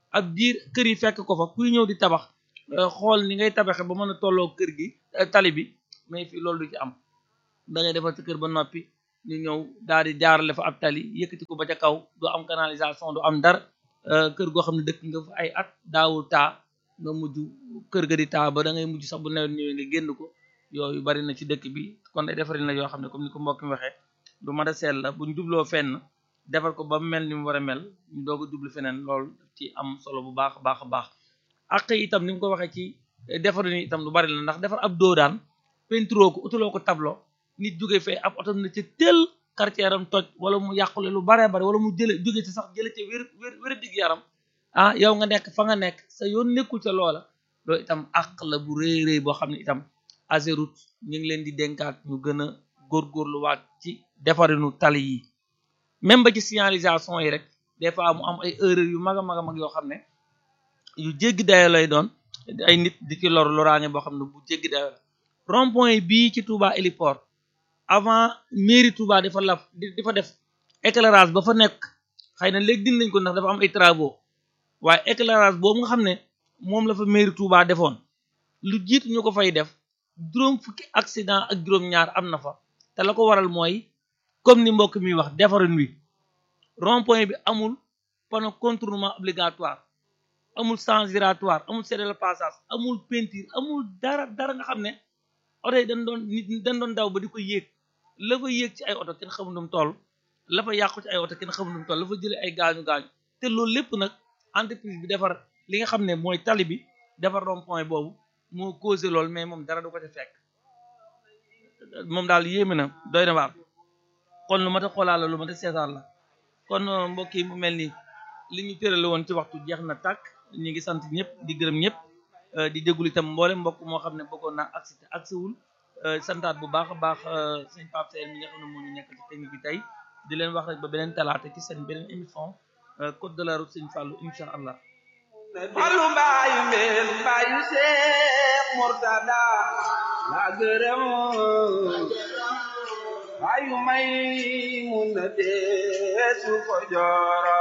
ab diir kër yi fekk ko fa kuy ñëw di tabax xool ni ngay tabaxe ba mën a tolloo kër gi tali bi mais fii loolu du ci am da ngay defar sa kër ba noppi ñu ñëw daal di jaarale fa ab tali yëkkati ko ba ca kaw du am canalisation du am dara kër goo xam ne dëkk nga fa ay at daawul taa nga mujj kër ga di taa ba da ngay mujj sax bu nawet ñëwee nga génn ko yooyu bari na ci dëkk bi kon ay defarin la yoo xam ne comme ni ko mbokk mi waxee du mat a seet la buñ jubloo fenn defar ko ba mel ni mu war a mel ñu doog a jublu feneen loolu ci am solo bu baax baax a baax ak itam ni mu ko waxee ci defarin yi itam lu bari la ndax defar ab doo daan peinturoo ko utuloo ko tableau nit jóge fee ab oto na ci tel quartier am toj wala mu yàqule lu baree bari wala mu jële jóge ci sax jële ci wér wér wér dig yaram ah yow nga nekk fa nga nekk sa yoon nekkul ca loola loolu itam àq la bu rëy rëy boo xam ne itam Ageroute ñu ngi leen di dénkaat ñu gën a góorgóorluwaat ci defarinu tali yi même ba ci signalisation yi rek des fois mu am ay erreur yu mag a mag a mag yoo xam ne yu jéggi dayo lay doon ay nit di ci lor loraange boo xam ne bu jéggi dayo la rond point bii ci Touba héliport avant mairie Touba dafa laf di fa def éclairage ba fa nekk xëy na léegi dindi nañ ko ndax dafa am ay travaux waaye éclairage boobu nga xam ne moom la fa mairie Touba defoon lu jiitu ñu ko fay def juróom fukki accident ak juróom-ñaar am na fa te la ko waral mooy comme ni mbokk mi wax defarin wi rond point bi amul panneau contournement obligatoire amul sens giratoire amul cédé le passage amul peinture amul dara dara nga xam ne oto yi dañ doon nit dañ doon daw ba di ko yéeg la fa yéeg ci ay oto kenn xamul nu mu toll la fa yàqu ci ay oto kenn xamul nu mu toll la fa jëlee ay gaañu gaañu te loolu lépp nag entreprise bi defar li nga xam ne mooy tali bi defar rond point boobu moo causé loolu mais moom dara du ko ci fekk moom daal yéeme na doy na waar kon lu mat a xoolaat la lu mat a seetaan la kon mbokk yi mu mel ni li ñu tërale woon ci waxtu jeex na tàkk ñu ngi sant ñëpp di gërëm ñëpp di déglu itam mboole mbokk moo xam ne bëggoon naa agsi te agsiwul santaat bu baax a baax sëñ Pape Seye mi nga xam ne moo ñu nekk ci technique bi tey di leen wax rek ba beneen talaata ci seen beneen émission code de la route sëñ Fallou incha allah. Fallu mbaayu mbeen mbaayu Seex Murtada la gërëm mbaayu may mun na deesu ko jooro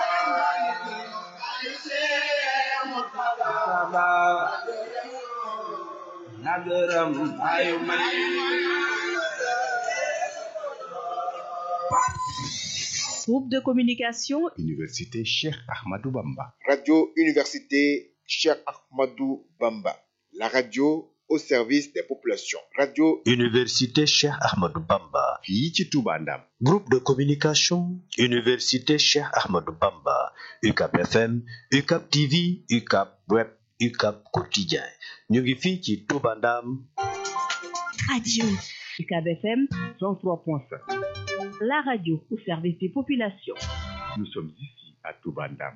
la gërëm mbaayu may Groupe de communication Université Cheikh Ahmadou Bamba. Radio Université Cheikh Ahmadou Bamba. La radio au service des populations. Radio Université Cheikh Ahmadou Bamba. fii ci Touba Ndam. Groupe de communication Université Cheikh Ahmadou Bamba. U C A B F M, U C A B T V, U C A B Web, U C A B Quotidien. ñu ngi fii ci Touba Ndam. Radio U C A B F M cent trois point sept. La radio au service des populations. Nous sommes ici à Touba Ndam.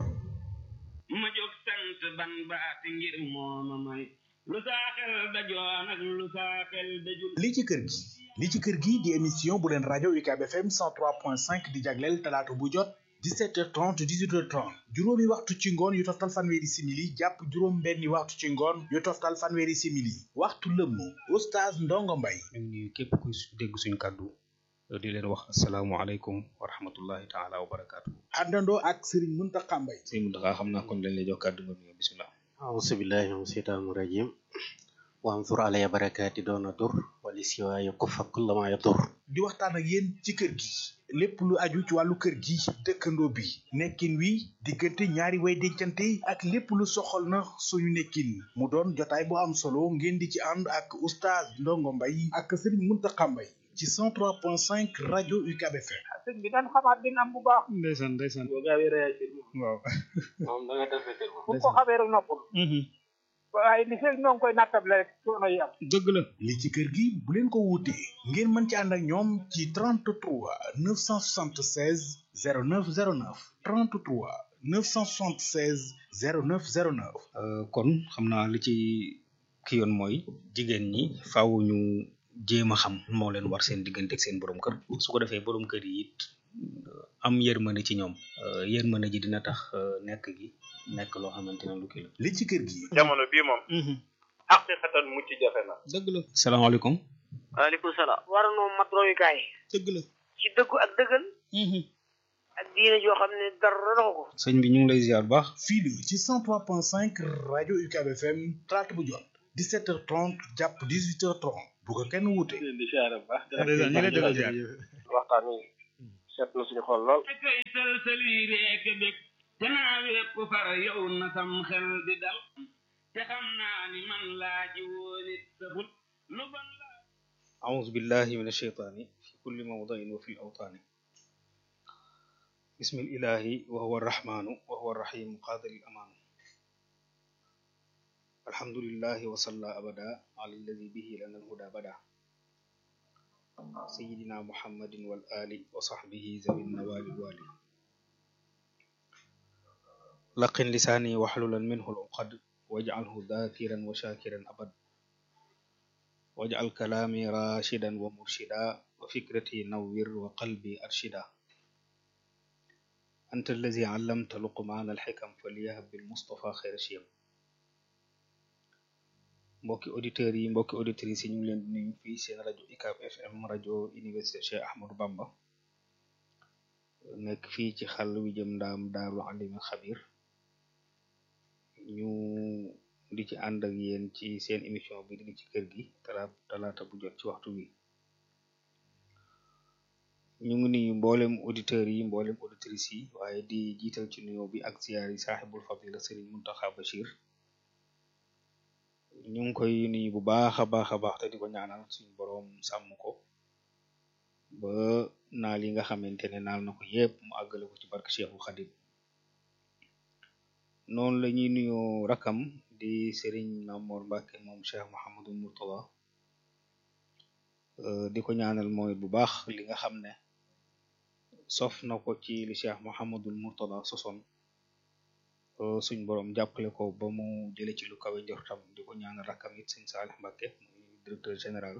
ma jóg sant ban baati ngir mooma may lu saa xel dajoon ak lu saa xel dajul. li ci kër gi li ci kër gi di émission bu leen rajo U C A B F M cent trois point cinq di jagleel talaata bu jot dix-sept heures trente dix-huit heures trente juróomi waxtu ci ngoon yu toftal fanweeri simili jàpp juróom benni waxtu ci ngoon yu toftal fanweeri simili waxtu lëmm oustaz Ndongo Mbaye. ñu ngi nuyu képp ku dégg suñu kàddu di leen wax asalaamaaleykum wa rahmatullahi taala wa barakaatu. àndandoo ak Serigne Mountakha Mbaye. Serigne Mountakha xam naa kon dañ lay jox kàddu nga nuyu bisimilah. auzu billahi min seytaani rajim wa ansur alaya barakaati doona dur wali siwaaye kufa kullama yadur. di waxtaan ak yéen ci kër gi lépp lu aju ci wàllu kër gi dëkkandoo bi nekkin wi diggante ñaari way dencante ak lépp lu soxal na suñu nekkin mu doon jotaay bu am solo ngeen di ci ànd ak oustaz Ndongo Mbaye ak Serigne Mountakha Mbaye ci cent trois point cinq rajo U C A B F M. sëñ bi daan xamaat dina am bu baax. ndeysaan ndeysaan. boo gaawee réagir moom. waaw. moom da nga def bu ko xamee rek noppul. waaye li fekk ñoo ngi koy nattable rek coono yi am. dëgg la. li ci kër gi bu leen ko wuutee ngeen mën ci ànd ak ñoom ci trente-trois neuf cent soixante-seize zéro neuf zéro neuf trente-trois neuf cent soixante-seize zéro neuf zéro neuf. kon xam naa li ci ki yoon mooy jigéen ñi faaw ñu jéem a xam moo leen war seen diggante ak seen borom kër su ko defee borom kër yi it am yërmande ci ñoom yërmande ji dina tax nekk gi nekk loo xamante ne lu kii la. li ci kër gi. jamono bii moom. xaqiqatan mucc jafe na. dëgg la. salaamaaleykum. waaleykum salaam. war noo mat royukaay. dëgg la. ci dëggu ak dëggal. ak diine joo xam ne dara doxu ko. sëñ bi ñu ngi lay ziar bu baax. fii la ci cent trois point cinq rajo U C A B F M talaata bu jot dix-sept heures trente jàpp dix-huit heures trente bu ko kenn wuute. di ziar bu baax. ñu ngi lay delloo ziar. waxtaan wi seet na suñu xol lool. koy sëlsëli reek bég te naa wépp far yow na sam xel di dal te xam naa ni man laaji woonit saxul lu ban la أعوذ بالله من الشيطان في كل موضع وفي الأوطان بسم الإله وهو الرحمن وهو الرحيم قادر الأمان الحمد لله وصلى أبدا على الذي به لنا الهدى بدا سيدنا محمد والآل وصحبه ذوي النوال الوالي لقن لساني وحللا منه العقد واجعله ذاكرا وشاكرا أبد واجعل كلامي راشدا ومرشدا وفكرتي نوّر وقلبي أرشدا أنت الذي علمت لقمان الحكم فليهب بالمصطفى خير شيم mbokki auditeurs yi mbokki auditrices yi ñu ngi leen di nuyu fii seen rajo U C A B F M rajo université Cheikh Ahmadou Bamba nekk fii ci xàll wi jëm ndaam daaru alimul xabir ñu di ci ànd ak yéen ci seen émission bi di ci kër gi talaata talaata bu jot ci waxtu wi ñu ngi nuyu mboolem auditeurs yi mboolem auditrices yi waaye di jiital ci nuyoo bi ak ziyaar yi saaxibul fadila Serigne Mountakha Bachir ñu ngi koy nuyu bu baax a baax a baax te di ko ñaanal suñu boroom sàmm ko ba naal yi nga xamante ne naal na ko yépp mu àggale ko ci barke Cheikhul Khadim noonu la ñuy nuyoo rakam di Serigne Mamour Mbacke moom Cheikh Mouhamadou Mourtada di ko ñaanal mooy bu baax li nga xam ne sof na ko ci li Cheikh Mouhamadou Mourtada sosoon suñ borom jàppale ko ba mu jële ci lu kawe njortam di ko ñaanal rakam it Serigne Salih Mbacke muy directeur général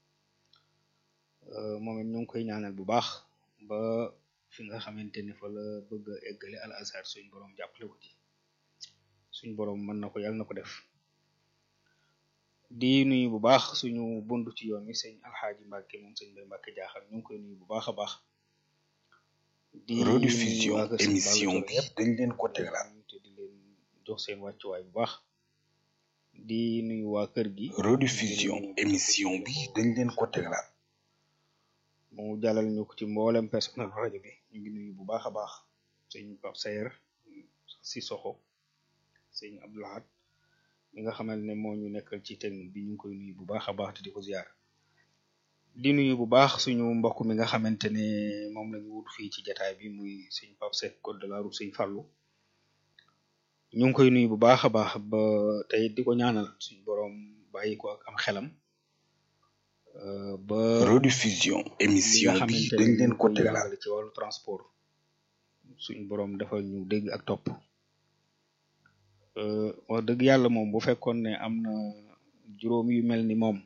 moom it ñu ngi koy ñaanal bu baax ba fi nga xamante ni fa la bëgg a eggale al azhar suñ borom jàppale ko ci suñ borom mën na ko yàlla na ko def di nuyu bu baax suñu bundu ci yoon wi sëñ alxaaji Mbàkke moom sëñ Bay Mbàkke jaaxal ñu ngi koy nuyu bu baax a baax di rediffusion émission bi dañ leen ko tegal te di leen jox seen wàccuwaay bu baax di nuyu waa kër gi rediffusion émission bi dañ leen ko tegal mu jàllal ñu ko ci mboolem personnel rajo bi ñu ngi nuyu bu baax a baax sëñ Pape Sayer si soxo sëñ Abdoulahat mi nga xamal ne moo ñu nekkal ci technique bi ñu ngi koy nuyu bu baax a baax te di ko ziar di nuyu bu baax suñu mbokk mi nga xamante ne moom lañu wut fii ci jataay bi muy sëñ Pape Seck code de la route sëñ Fallou ñu ngi koy nuyu bu baax a baax ba tey di ko ñaanal suñu boroom bàyyi ko ak am xelam ba rediffusion émission bi dañ leen ko tegal ci wàllu transport suñu boroom defal ñu dégg ak topp wax dëgg yàlla moom bu fekkoon ne am na juróom yu mel ni moom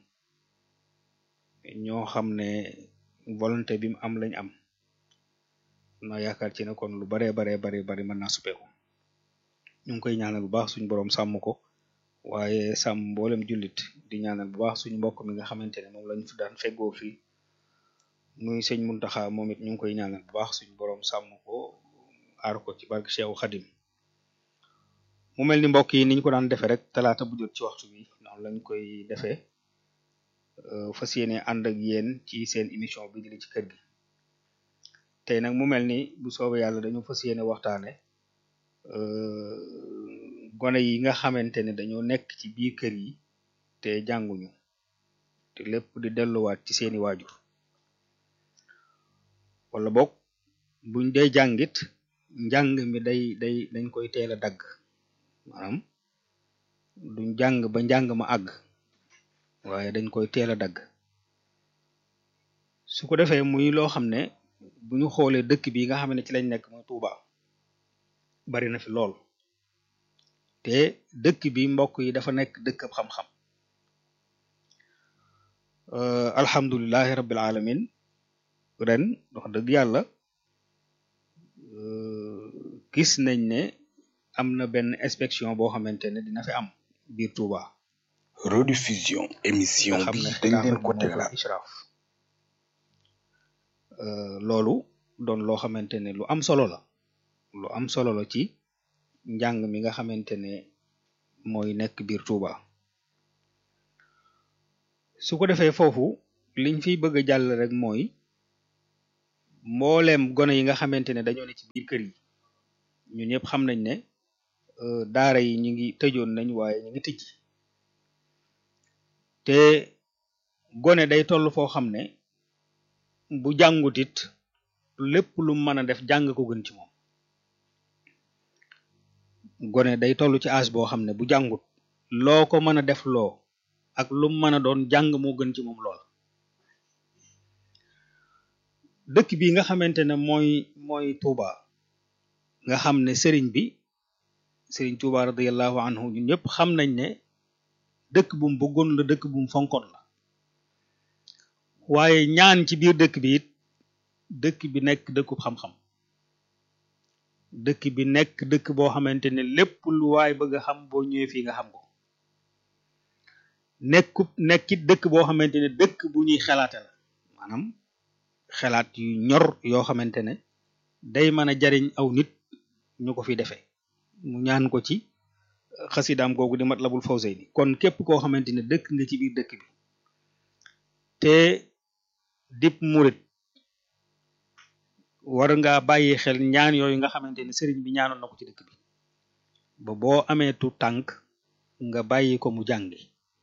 ñoo xam ne volonté bi mu am lañ am na yaakaar ci ne kon lu baree baree bari bari mën naa suppeeku ñu ngi koy ñaanal bu baax suñu boroom sàmm ko waaye sàmm mboolem jullit di ñaanal bu baax suñu mbokk mi nga xamante ne moom lañ fi daan feggoo fii muy sëñ Muntaxa moom it ñu ngi koy ñaanal bu baax suñu boroom sàmm ko aar ko ci barke Cheikhu Xadim mu mel ni mbokk yi niñ ko daan defee rek talaata bu jot ci waxtu bi noonu lañ koy defee fas yéene ànd ak yéen ci seen émission bi di li ci kër gi tey nag mu mel ni bu soobee yàlla dañu fas yéene waxtaane gone yi nga xamante ne dañoo nekk ci biir kër yi te jànguñu te lépp di delluwaat ci seeni waajur wala boog buñ dee jàngit njàng mi day day dañ koy teel a dagg maanaam duñ jàng ba njàng ma àgg waaye dañ koy teel a dagg su ko defee muy loo xam ne bu ñu xoolee dëkk bi nga xam ne ci lañ nekk muy Touba bari na fi lool te dëkk bi mbokk yi dafa nekk dëkk ab xam-xam alhamdulilahi rabbil alamin ren wax dëgg yàlla gis nañ ne am na benn inspection boo xamante ne dina fi am biir Touba rediffusion émission bi dañ leen ko tegal israaf loolu doon loo xamante ne lu am solo la lu am solo la ci njàng mi nga xamante ne mooy nekk biir Touba su ko defee foofu liñ fiy bëgg a jàll rek mooy mbooleem gone yi nga xamante ne dañoo ne ci biir kër yi ñun ñëpp xam nañ ne daara yi ñu ngi tëjoon nañ waaye ñu ngi tëj te gone day toll foo xam ne bu jàngut it lépp lu mën a def jàng ko gën ci moom gone day toll ci âge boo xam ne bu jàngut loo ko mën a def loo ak lu mën a doon jàng moo gën ci moom lool dëkk bi nga xamante ne mooy mooy Touba nga xam ne sëriñ bi sëriñ Touba radiyallahu anhu ñun ñëpp xam nañ ne dëkk bu mu bëggoon la dëkk bu mu fonkoon la waaye ñaan ci biir dëkk bi it dëkk bi nekk dëkkub xam-xam dëkk bi nekk dëkk boo xamante ne lépp lu waay bëgg a xam boo ñëwee fii nga xam ko nekkub nekkit dëkk boo xamante ne dëkk bu ñuy xalaate la maanaam xalaat yu ñor yoo xamante ne day mën a jariñ aw nit ñu ko fi defee mu ñaan ko ci xasidaam googu di Matlabul Fawzayni kon képp koo xamante ne dëkk nga ci biir dëkk bi te dip murit war nga bàyyi xel ñaan yooyu nga xamante ne sëriñ bi ñaanoon na ko ci dëkk bi ba boo amee tu tànk nga bàyyi ko mu jàngi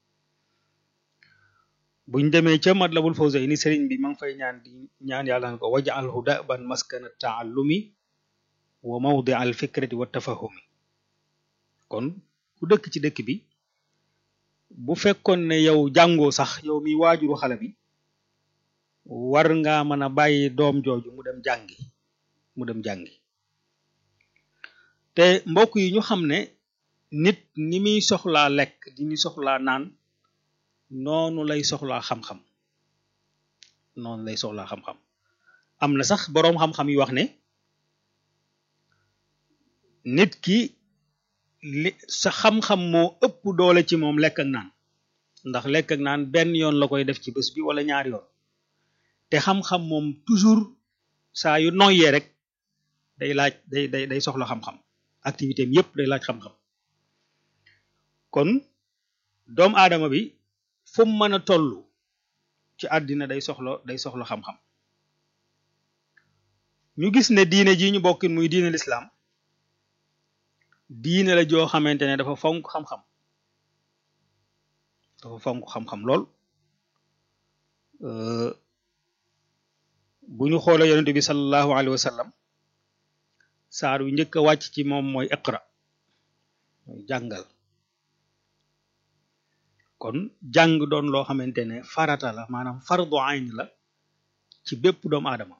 buñ demee ca Matlabul Fawzayni sëriñ bi ma ngi fay ñaan di ñaan yàlla na ko waj'alhu da'ban maskana ta'allumi wa mawdi al fikrati wa tafahumi kon ku dëkk ci dëkk bi bu fekkoon ne yow jàngoo sax yow mi waajuru xale bi war nga mën a bàyyi doom jooju mu dem jàngi mu dem jàngi te mbokk yi ñu xam ne nit ni muy soxlaa lekk di ni soxlaa naan noonu lay soxlaa xam-xam noonu lay soxlaa xam-xam am na sax boroom xam-xam yi wax ne nit ki li sa xam-xam moo ëpp doole ci moom lekk ak naan ndax lekk ak naan benn yoon la koy def ci bés bi wala ñaari yoon te xam-xam moom toujours saa yu noyyee rek day laaj day day day soxla xam-xam activité am yépp day laaj xam-xam kon doomu aadama bi fu mu mën a toll ci àddina day soxla day soxla xam-xam ñu gis ne diine ji ñu bokkin muy diine lislaam diine la joo xamante ne dafa fonk xam-xam dafa fonk xam-xam lool bu ñu xoolee yonente bi sallallahu alayhi wa sallam saar wi njëkk a wàcc ci moom mooy iqra mooy jàngal kon jàng doon loo xamante ne farata la maanaam fardu ayn la ci bépp doomu aadama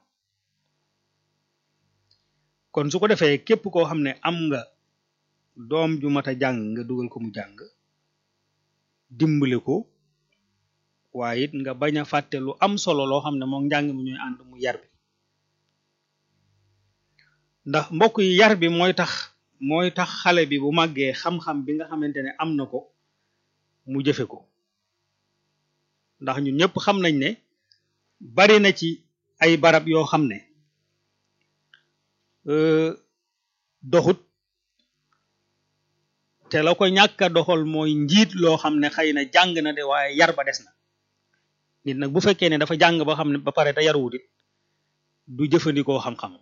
kon su ko defee képp koo xam ne am nga doom ju mat a jàng nga dugal ko mu jàng dimbali ko waaye it nga bañ a fàtte lu am solo loo xam ne moom njàng mi ñuy ànd mu yar bi ndax mbokk yi yar bi mooy tax mooy tax xale bi bu màggee xam-xam bi nga xamante ne am na ko mu jëfe ko ndax ñun ñëpp xam nañ ne bari na ci ay barab yoo xam ne doxut te la ko ñàkk a doxal mooy njiit loo xam ne xëy na jàng na de waaye yar ba des na nit nag bu fekkee ne dafa jàng ba xam ne ba pare te yaruwut it du jëfandikoo xam-xam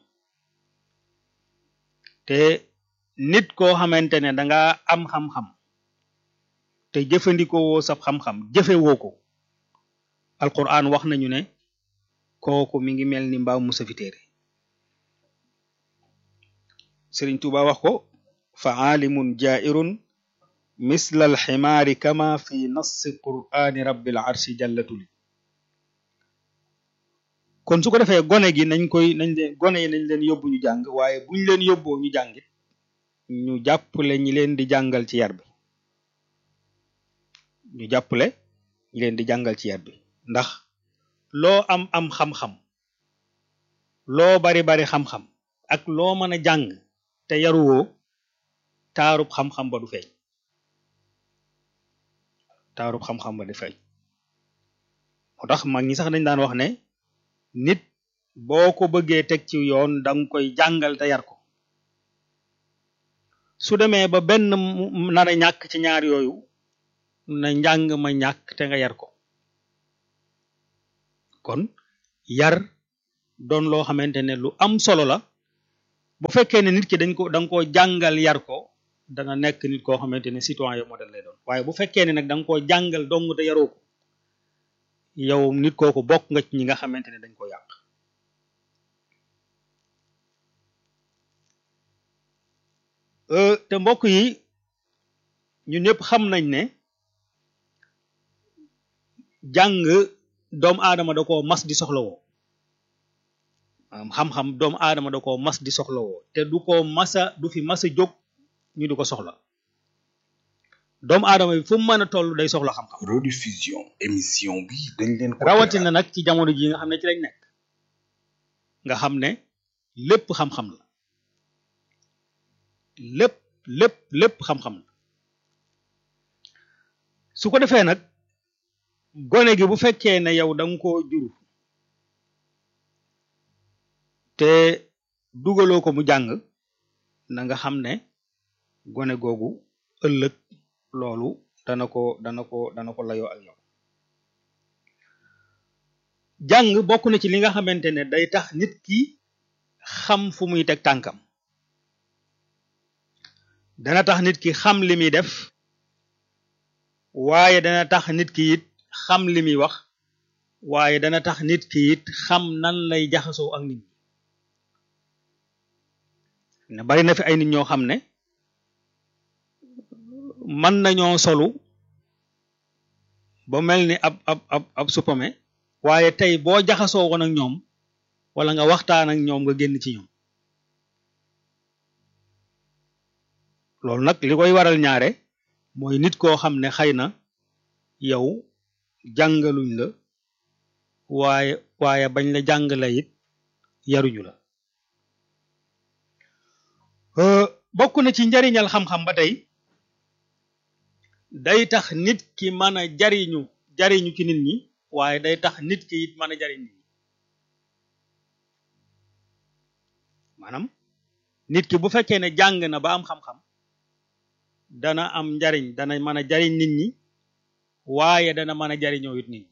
te nit koo xamante ne danga am xam-xam te jëfandikoo woo sab xam-xam jëfe woo ko alquran wax nañu ne kooku mi ngi mel ni mbaaw musa fi téere Sëriñ Tuuba wax ko fa aalimun jaa'irun misla alximaari kama fi nassi qur'aani rabbil arshi jallatuli kon su ko defee gone gi nañ koy nañ leen gone yi nañ leen yóbbu ñu jàng waaye buñ leen yóbboo ñu jàngit ñu jàppale ñi leen di jàngal ci yar bi ñu jàppale ñi leen di jàngal ci yar bi ndax loo am am xam-xam loo bari bari xam-xam ak loo mën a jàng te yaruwoo taarub xam-xam ba du feeñ taarub xam-xam ba du feeñ moo tax mag ñi sax dañ daan wax ne nit boo ko bëggee teg ci yoon danga koy jàngal te yar ko su demee ba benn nar a ñàkk ci ñaar yooyu na njàng ma ñàkk te nga yar ko kon yar doon loo xamante ne lu am solo la bu fekkee ne nit ki dañ ko da nga koo jàngal yar ko dana nekk nit koo xamante ne citoyen modèle lay doon waaye bu fekkee ne nag da nga koo jàngal dong te yaroo ko yow nit kooku bokk nga ci ñi nga xamante ne dañ ko yàq te mbokk yi ñun ñëpp xam nañ ne jàng doomu aadama da koo mas di soxlawoo xam-xam doomu aadama da koo mas di soxlawoo te du ko masa du fi masa jóg ñu di ko soxla doomu aadama bi fu mu mën a toll day soxla xam-xam. rediffusion émission bi dañ leen ko rawatina nag ci jamono ji nga xam ne ci lañ nekk nga xam ne lépp xam-xam la lépp lépp lépp xam-xam la su ko defee nag gone gi bu fekkee ne yow da nga koo jur te dugaloo ko mu jàng na nga xam ne gone googu ëllëg loolu dana ko dana ko dana ko layoo ak yow jàng bokk na ci li nga xamante ne day tax nit ki xam fu muy teg tànkam dana tax nit ki xam li muy def waaye dana tax nit ki it xam li muy wax waaye dana tax nit ki it xam nan lay jaxasoo ak nit ñi ne bari na fi ay nit ñoo xam ne mën nañoo solu ba mel ni ab ab ab ab supame waaye tey boo jaxasoo woon ak ñoom wala nga waxtaan ak ñoom nga génn ci ñoom loolu nag li koy waral ñaare mooy nit koo xam ne xëy na yow jàngaluñ la waaye waaye bañ la jàngale it yaruñu la bokk na ci njariñal xam-xam ba tey day tax nit ki mën a jariñu jariñu ci nit ñi waaye day tax nit ki it mën a jariñ nit ñi maanaam nit ki bu fekkee ne jàng na ba am xam-xam dana am njariñ dana mën a jariñ nit ñi waaye dana mën a jariñoo it nit ñi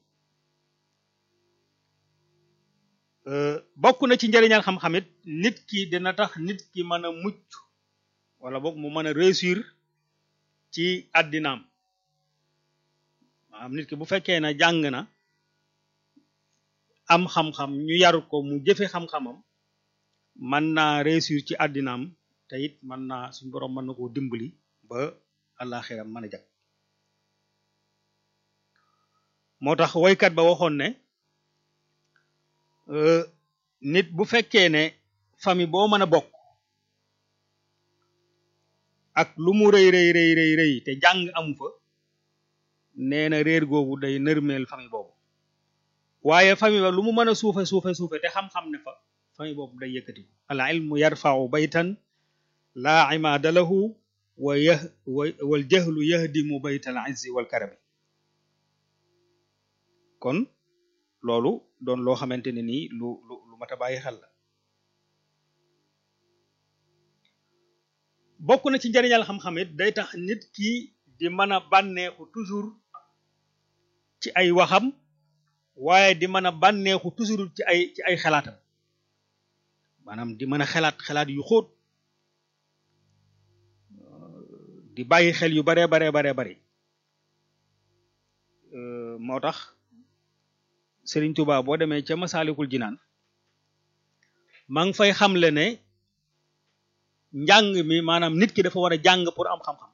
bokk na ci njariñal xam-xam it nit ki dina tax nit ki mën a mucc wala boog mu mën a réussir ci àddinaam maanaam nit ki bu fekkee ne jàng na am xam-xam ñu yar ko mu jëfe xam-xamam mën naa réussir ci àddinaam te it mën naa suñ boroom mën na koo dimbali ba àllaaxiram mën a jag moo tax woykat ba waxoon ne nit bu fekkee ne famille boo mën a bokk ak lu mu rëy rëy rëy rëy rëy te jàng amu fa nee na réer googu day nërmeel famille boobu waaye famille ba lu mu mën a suufe suufe suufe te xam-xam ne fa famille boobu day yëkkati al ilmu yarfa'u baytan laa imaada lahu wa yah wal jahlu yahdimu baytal izzi wal karami kon loolu doon loo xamante ne nii lu lu lu mat a bàyyi xel la bokk na ci njariñal xam-xam it day tax nit ki di mën a bànneexu toujours ci ay waxam waaye di mën a bànneexu toujours ci ay ci ay xalaatam maanaam di mën a xalaat xalaat yu xóot di bàyyi xel yu baree baree baree bari moo tax Sëriñ Tuubaa boo demee ca Masaalikul Jinaan maa ngi fay xamle ne njàng mi maanaam nit ki dafa war a jàng pour am xam-xam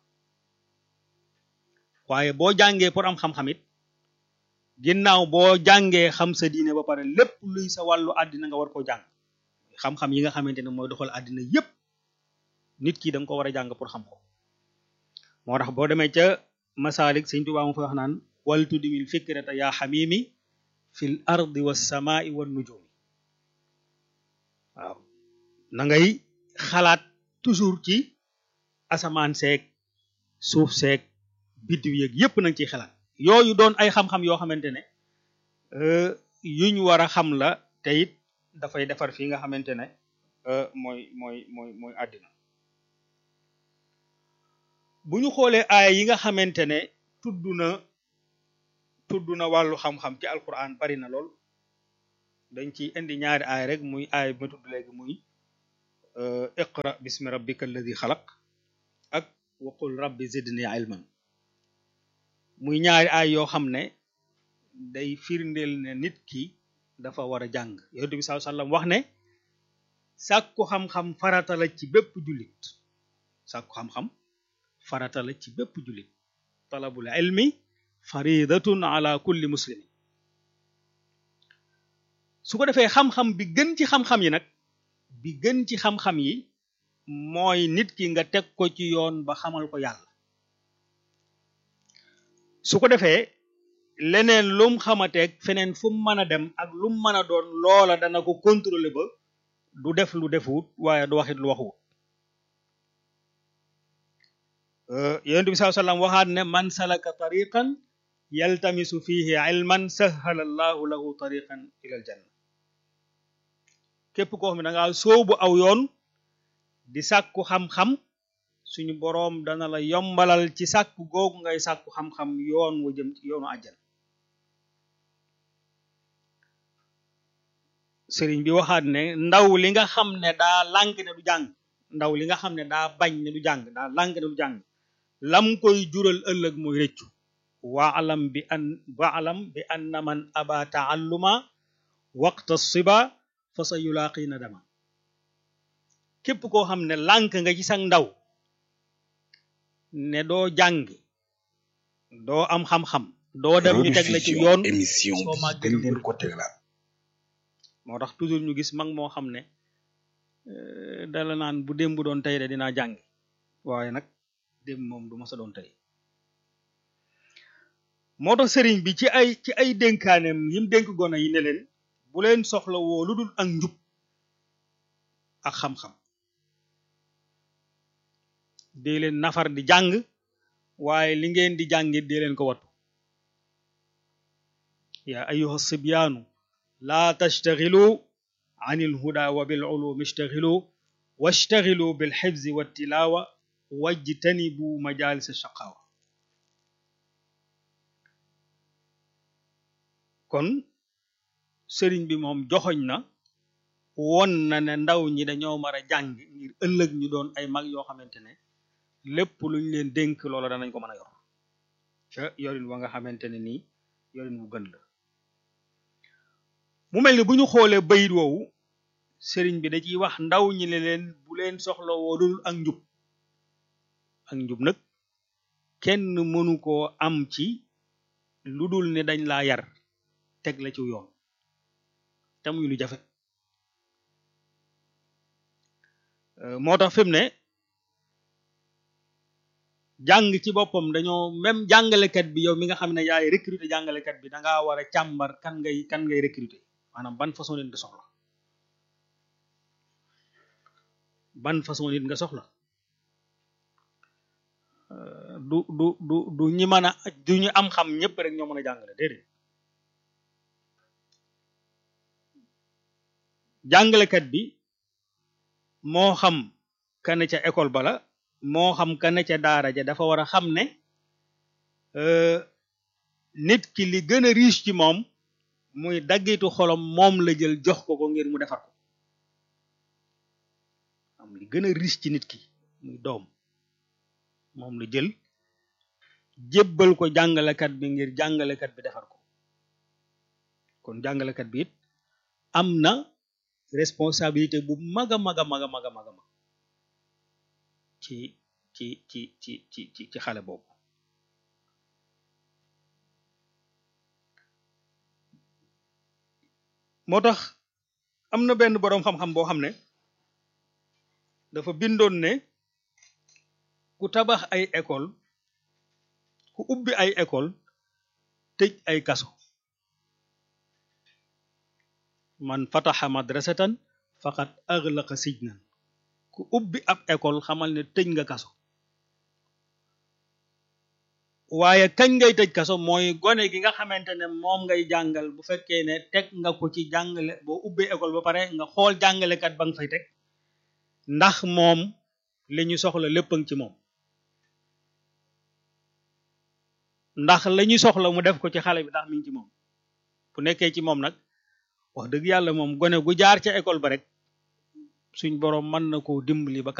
waaye boo jàngee pour am xam-xam it ginnaaw boo jàngee xam sa diine ba pare lépp luy sa wàllu àddina nga war koo jàng xam-xam yi nga xamante ne mooy doxal àddina yépp nit ki da nga ko war a jàng pour xam ko moo tax boo demee ca Masaalik Sëriñ Tuubaa mu fa wax naan wal tudimil fikrata yaa xamimi fil ardi was samaa'i wan nujumi waaw na ngay xalaat toujours ci asamaan seeg suuf seeg biddiw yeeg yépp nañ ciy xalaat yooyu doon ay xam-xam yoo xamante ne yuñ war a xam la te it dafay defar fii nga xamante ne mooy mooy mooy mooy àddina bu ñu xoolee aaya yi nga xamante ne tudd na tudd na wàllu xam-xam ci alquran bari na lool dañ ci indi ñaari aaya rek muy aaya bi ma tudd léegi muy iqra bismi rabbika alladi xalaq ak waqul rabbi zidni ilman muy ñaari aay yoo xam ne day firndeel ne nit ki dafa war a jàng yonent bi sallallahu alayhi wasallam wax ne sàkku xam-xam farata la ci bépp jullit sàkku xam-xam farata la ci bépp jullit talabul ilmi faridatun ala kulli muslimin su ko defee xam-xam bi gën ci xam-xam yi nag bi gën ci xam-xam yi mooy nit ki nga teg ko ci yoon ba xamal ko yàlla su ko defee leneen lum xamateeg feneen fu mu mën a dem ak lum mën a doon loola dana ko contrôler ba du def lu defuwut waaye du waxit lu waxuwut yonent bi sallallahu alayhi wasallam waxaat ne man salaka tariqan yaltamisu fihi ilman sahala allahu lahu tariqan ila al janna képp koo xam ne da ngaa sóobu aw yoon di sàkku xam-xam suñu boroom dana la yombalal ci sàkku googu ngay sàkku xam-xam yoon wu jëm ci yoonu àjjana sëriñ bi waxaat ne ndaw li nga xam ne daa lànk ne du jàng ndaw li nga xam ne daa bañ ne du jàng daa lànk ne du jàng lam koy jural ëllëg mooy rëccu waalam bi an waalam bi anna man aba taalluma waqta siba fa sa yulaaqi na dama képp koo xam ne lànk nga ci sang ndaw ne doo jàng doo am xam-xam doo dem ñu teg la ci yoon émission bi dañ leen ko tegalaat moo tax toujours ñu gis mag moo xam ne dala naan bu démb doon tey de dinaa jàng waaye nag démb moom du ma sa doon tey moo tax sëriñ bi ci ay ci ay dénkaaneem yim dénk gone yi ne leen bu leen soxla woo lu dul ak njub ak xam-xam dee leen nafar di jàng waaye li ngeen di jàngit dee leen ko wattu yaa ayyuha sibyaanu laa tashtaxilu an il huda wa bil ulumi ishtaxilu washtaxilu bil xifzi wa tilaawa wajtanibu majalis shaqaawa kon sëriñ bi moom joxoñ na won na ne ndaw ñi dañoo mar a jàng ngir ëllëg ñu doon ay mag yoo xamante ne lépp luñ leen dénk loola danañ ko mën a yor ca yorin wa nga xamante ne nii yorin wu gën la mu mel ni bu ñu xoolee bayit woowu sëriñ bi da ciy wax ndaw ñi ne leen bu leen soxla woo dul ak njub ak njub nag kenn mënu koo am ci lu dul ne dañ laa yar teg la ci yoon te muy lu jafe moo tax fi mu ne jàng ci boppam dañoo même jàngalekat bi yow mi nga xam ne yaay recruter jàngalekat bi da ngaa war a càmbar kan ngay kan ngay recruter maanaam ban façon nit nga soxla ban façon nit nga soxla du du du du ñi mën a du ñu am xam ñëpp rek ñoo mën a jàngale déedéet jàngalekat bi moo xam ka ne ca école bala moo xam ka ne ca daara ja dafa war a xam ne nit ki li gën a riche ci moom muy daggitu xolam moom la jël jox ko ko ngir mu defar ko am li gën a riche ci nit ki muy doom moom la jël jébbal ko jàngalekat bi ngir jàngalekat bi defar ko kon jàngalekat bi it am na responsabilité bu mag a mag a mag a mag a mag a mag ci ci ci ci ci ci ci xale boobu moo tax am na benn boroom xam-xam boo xam ne dafa bindoon ne ku tabax ay école ku ubbi ay école tëj ay kaso man fataxa madrasatan faqad aghlaqa sijnan ku ubbi ab école xamal ne tëj nga kaso waaye kañ ngay tëj kaso mooy gone gi nga xamante ne moom ngay jàngal bu fekkee ne teg nga ko ci jàngale boo ubbee école ba pare nga xool jàngalekat ba nga fay teg ndax moom li ñu soxla lépp a ngi ci moom ndax la ñuy soxla mu def ko ci xale bi ndax mi ngi ci moom bu nekkee ci moom nag wax dëgg yàlla moom gone gu jaar ca école ba rek suñ boroom mën na koo dimbali ba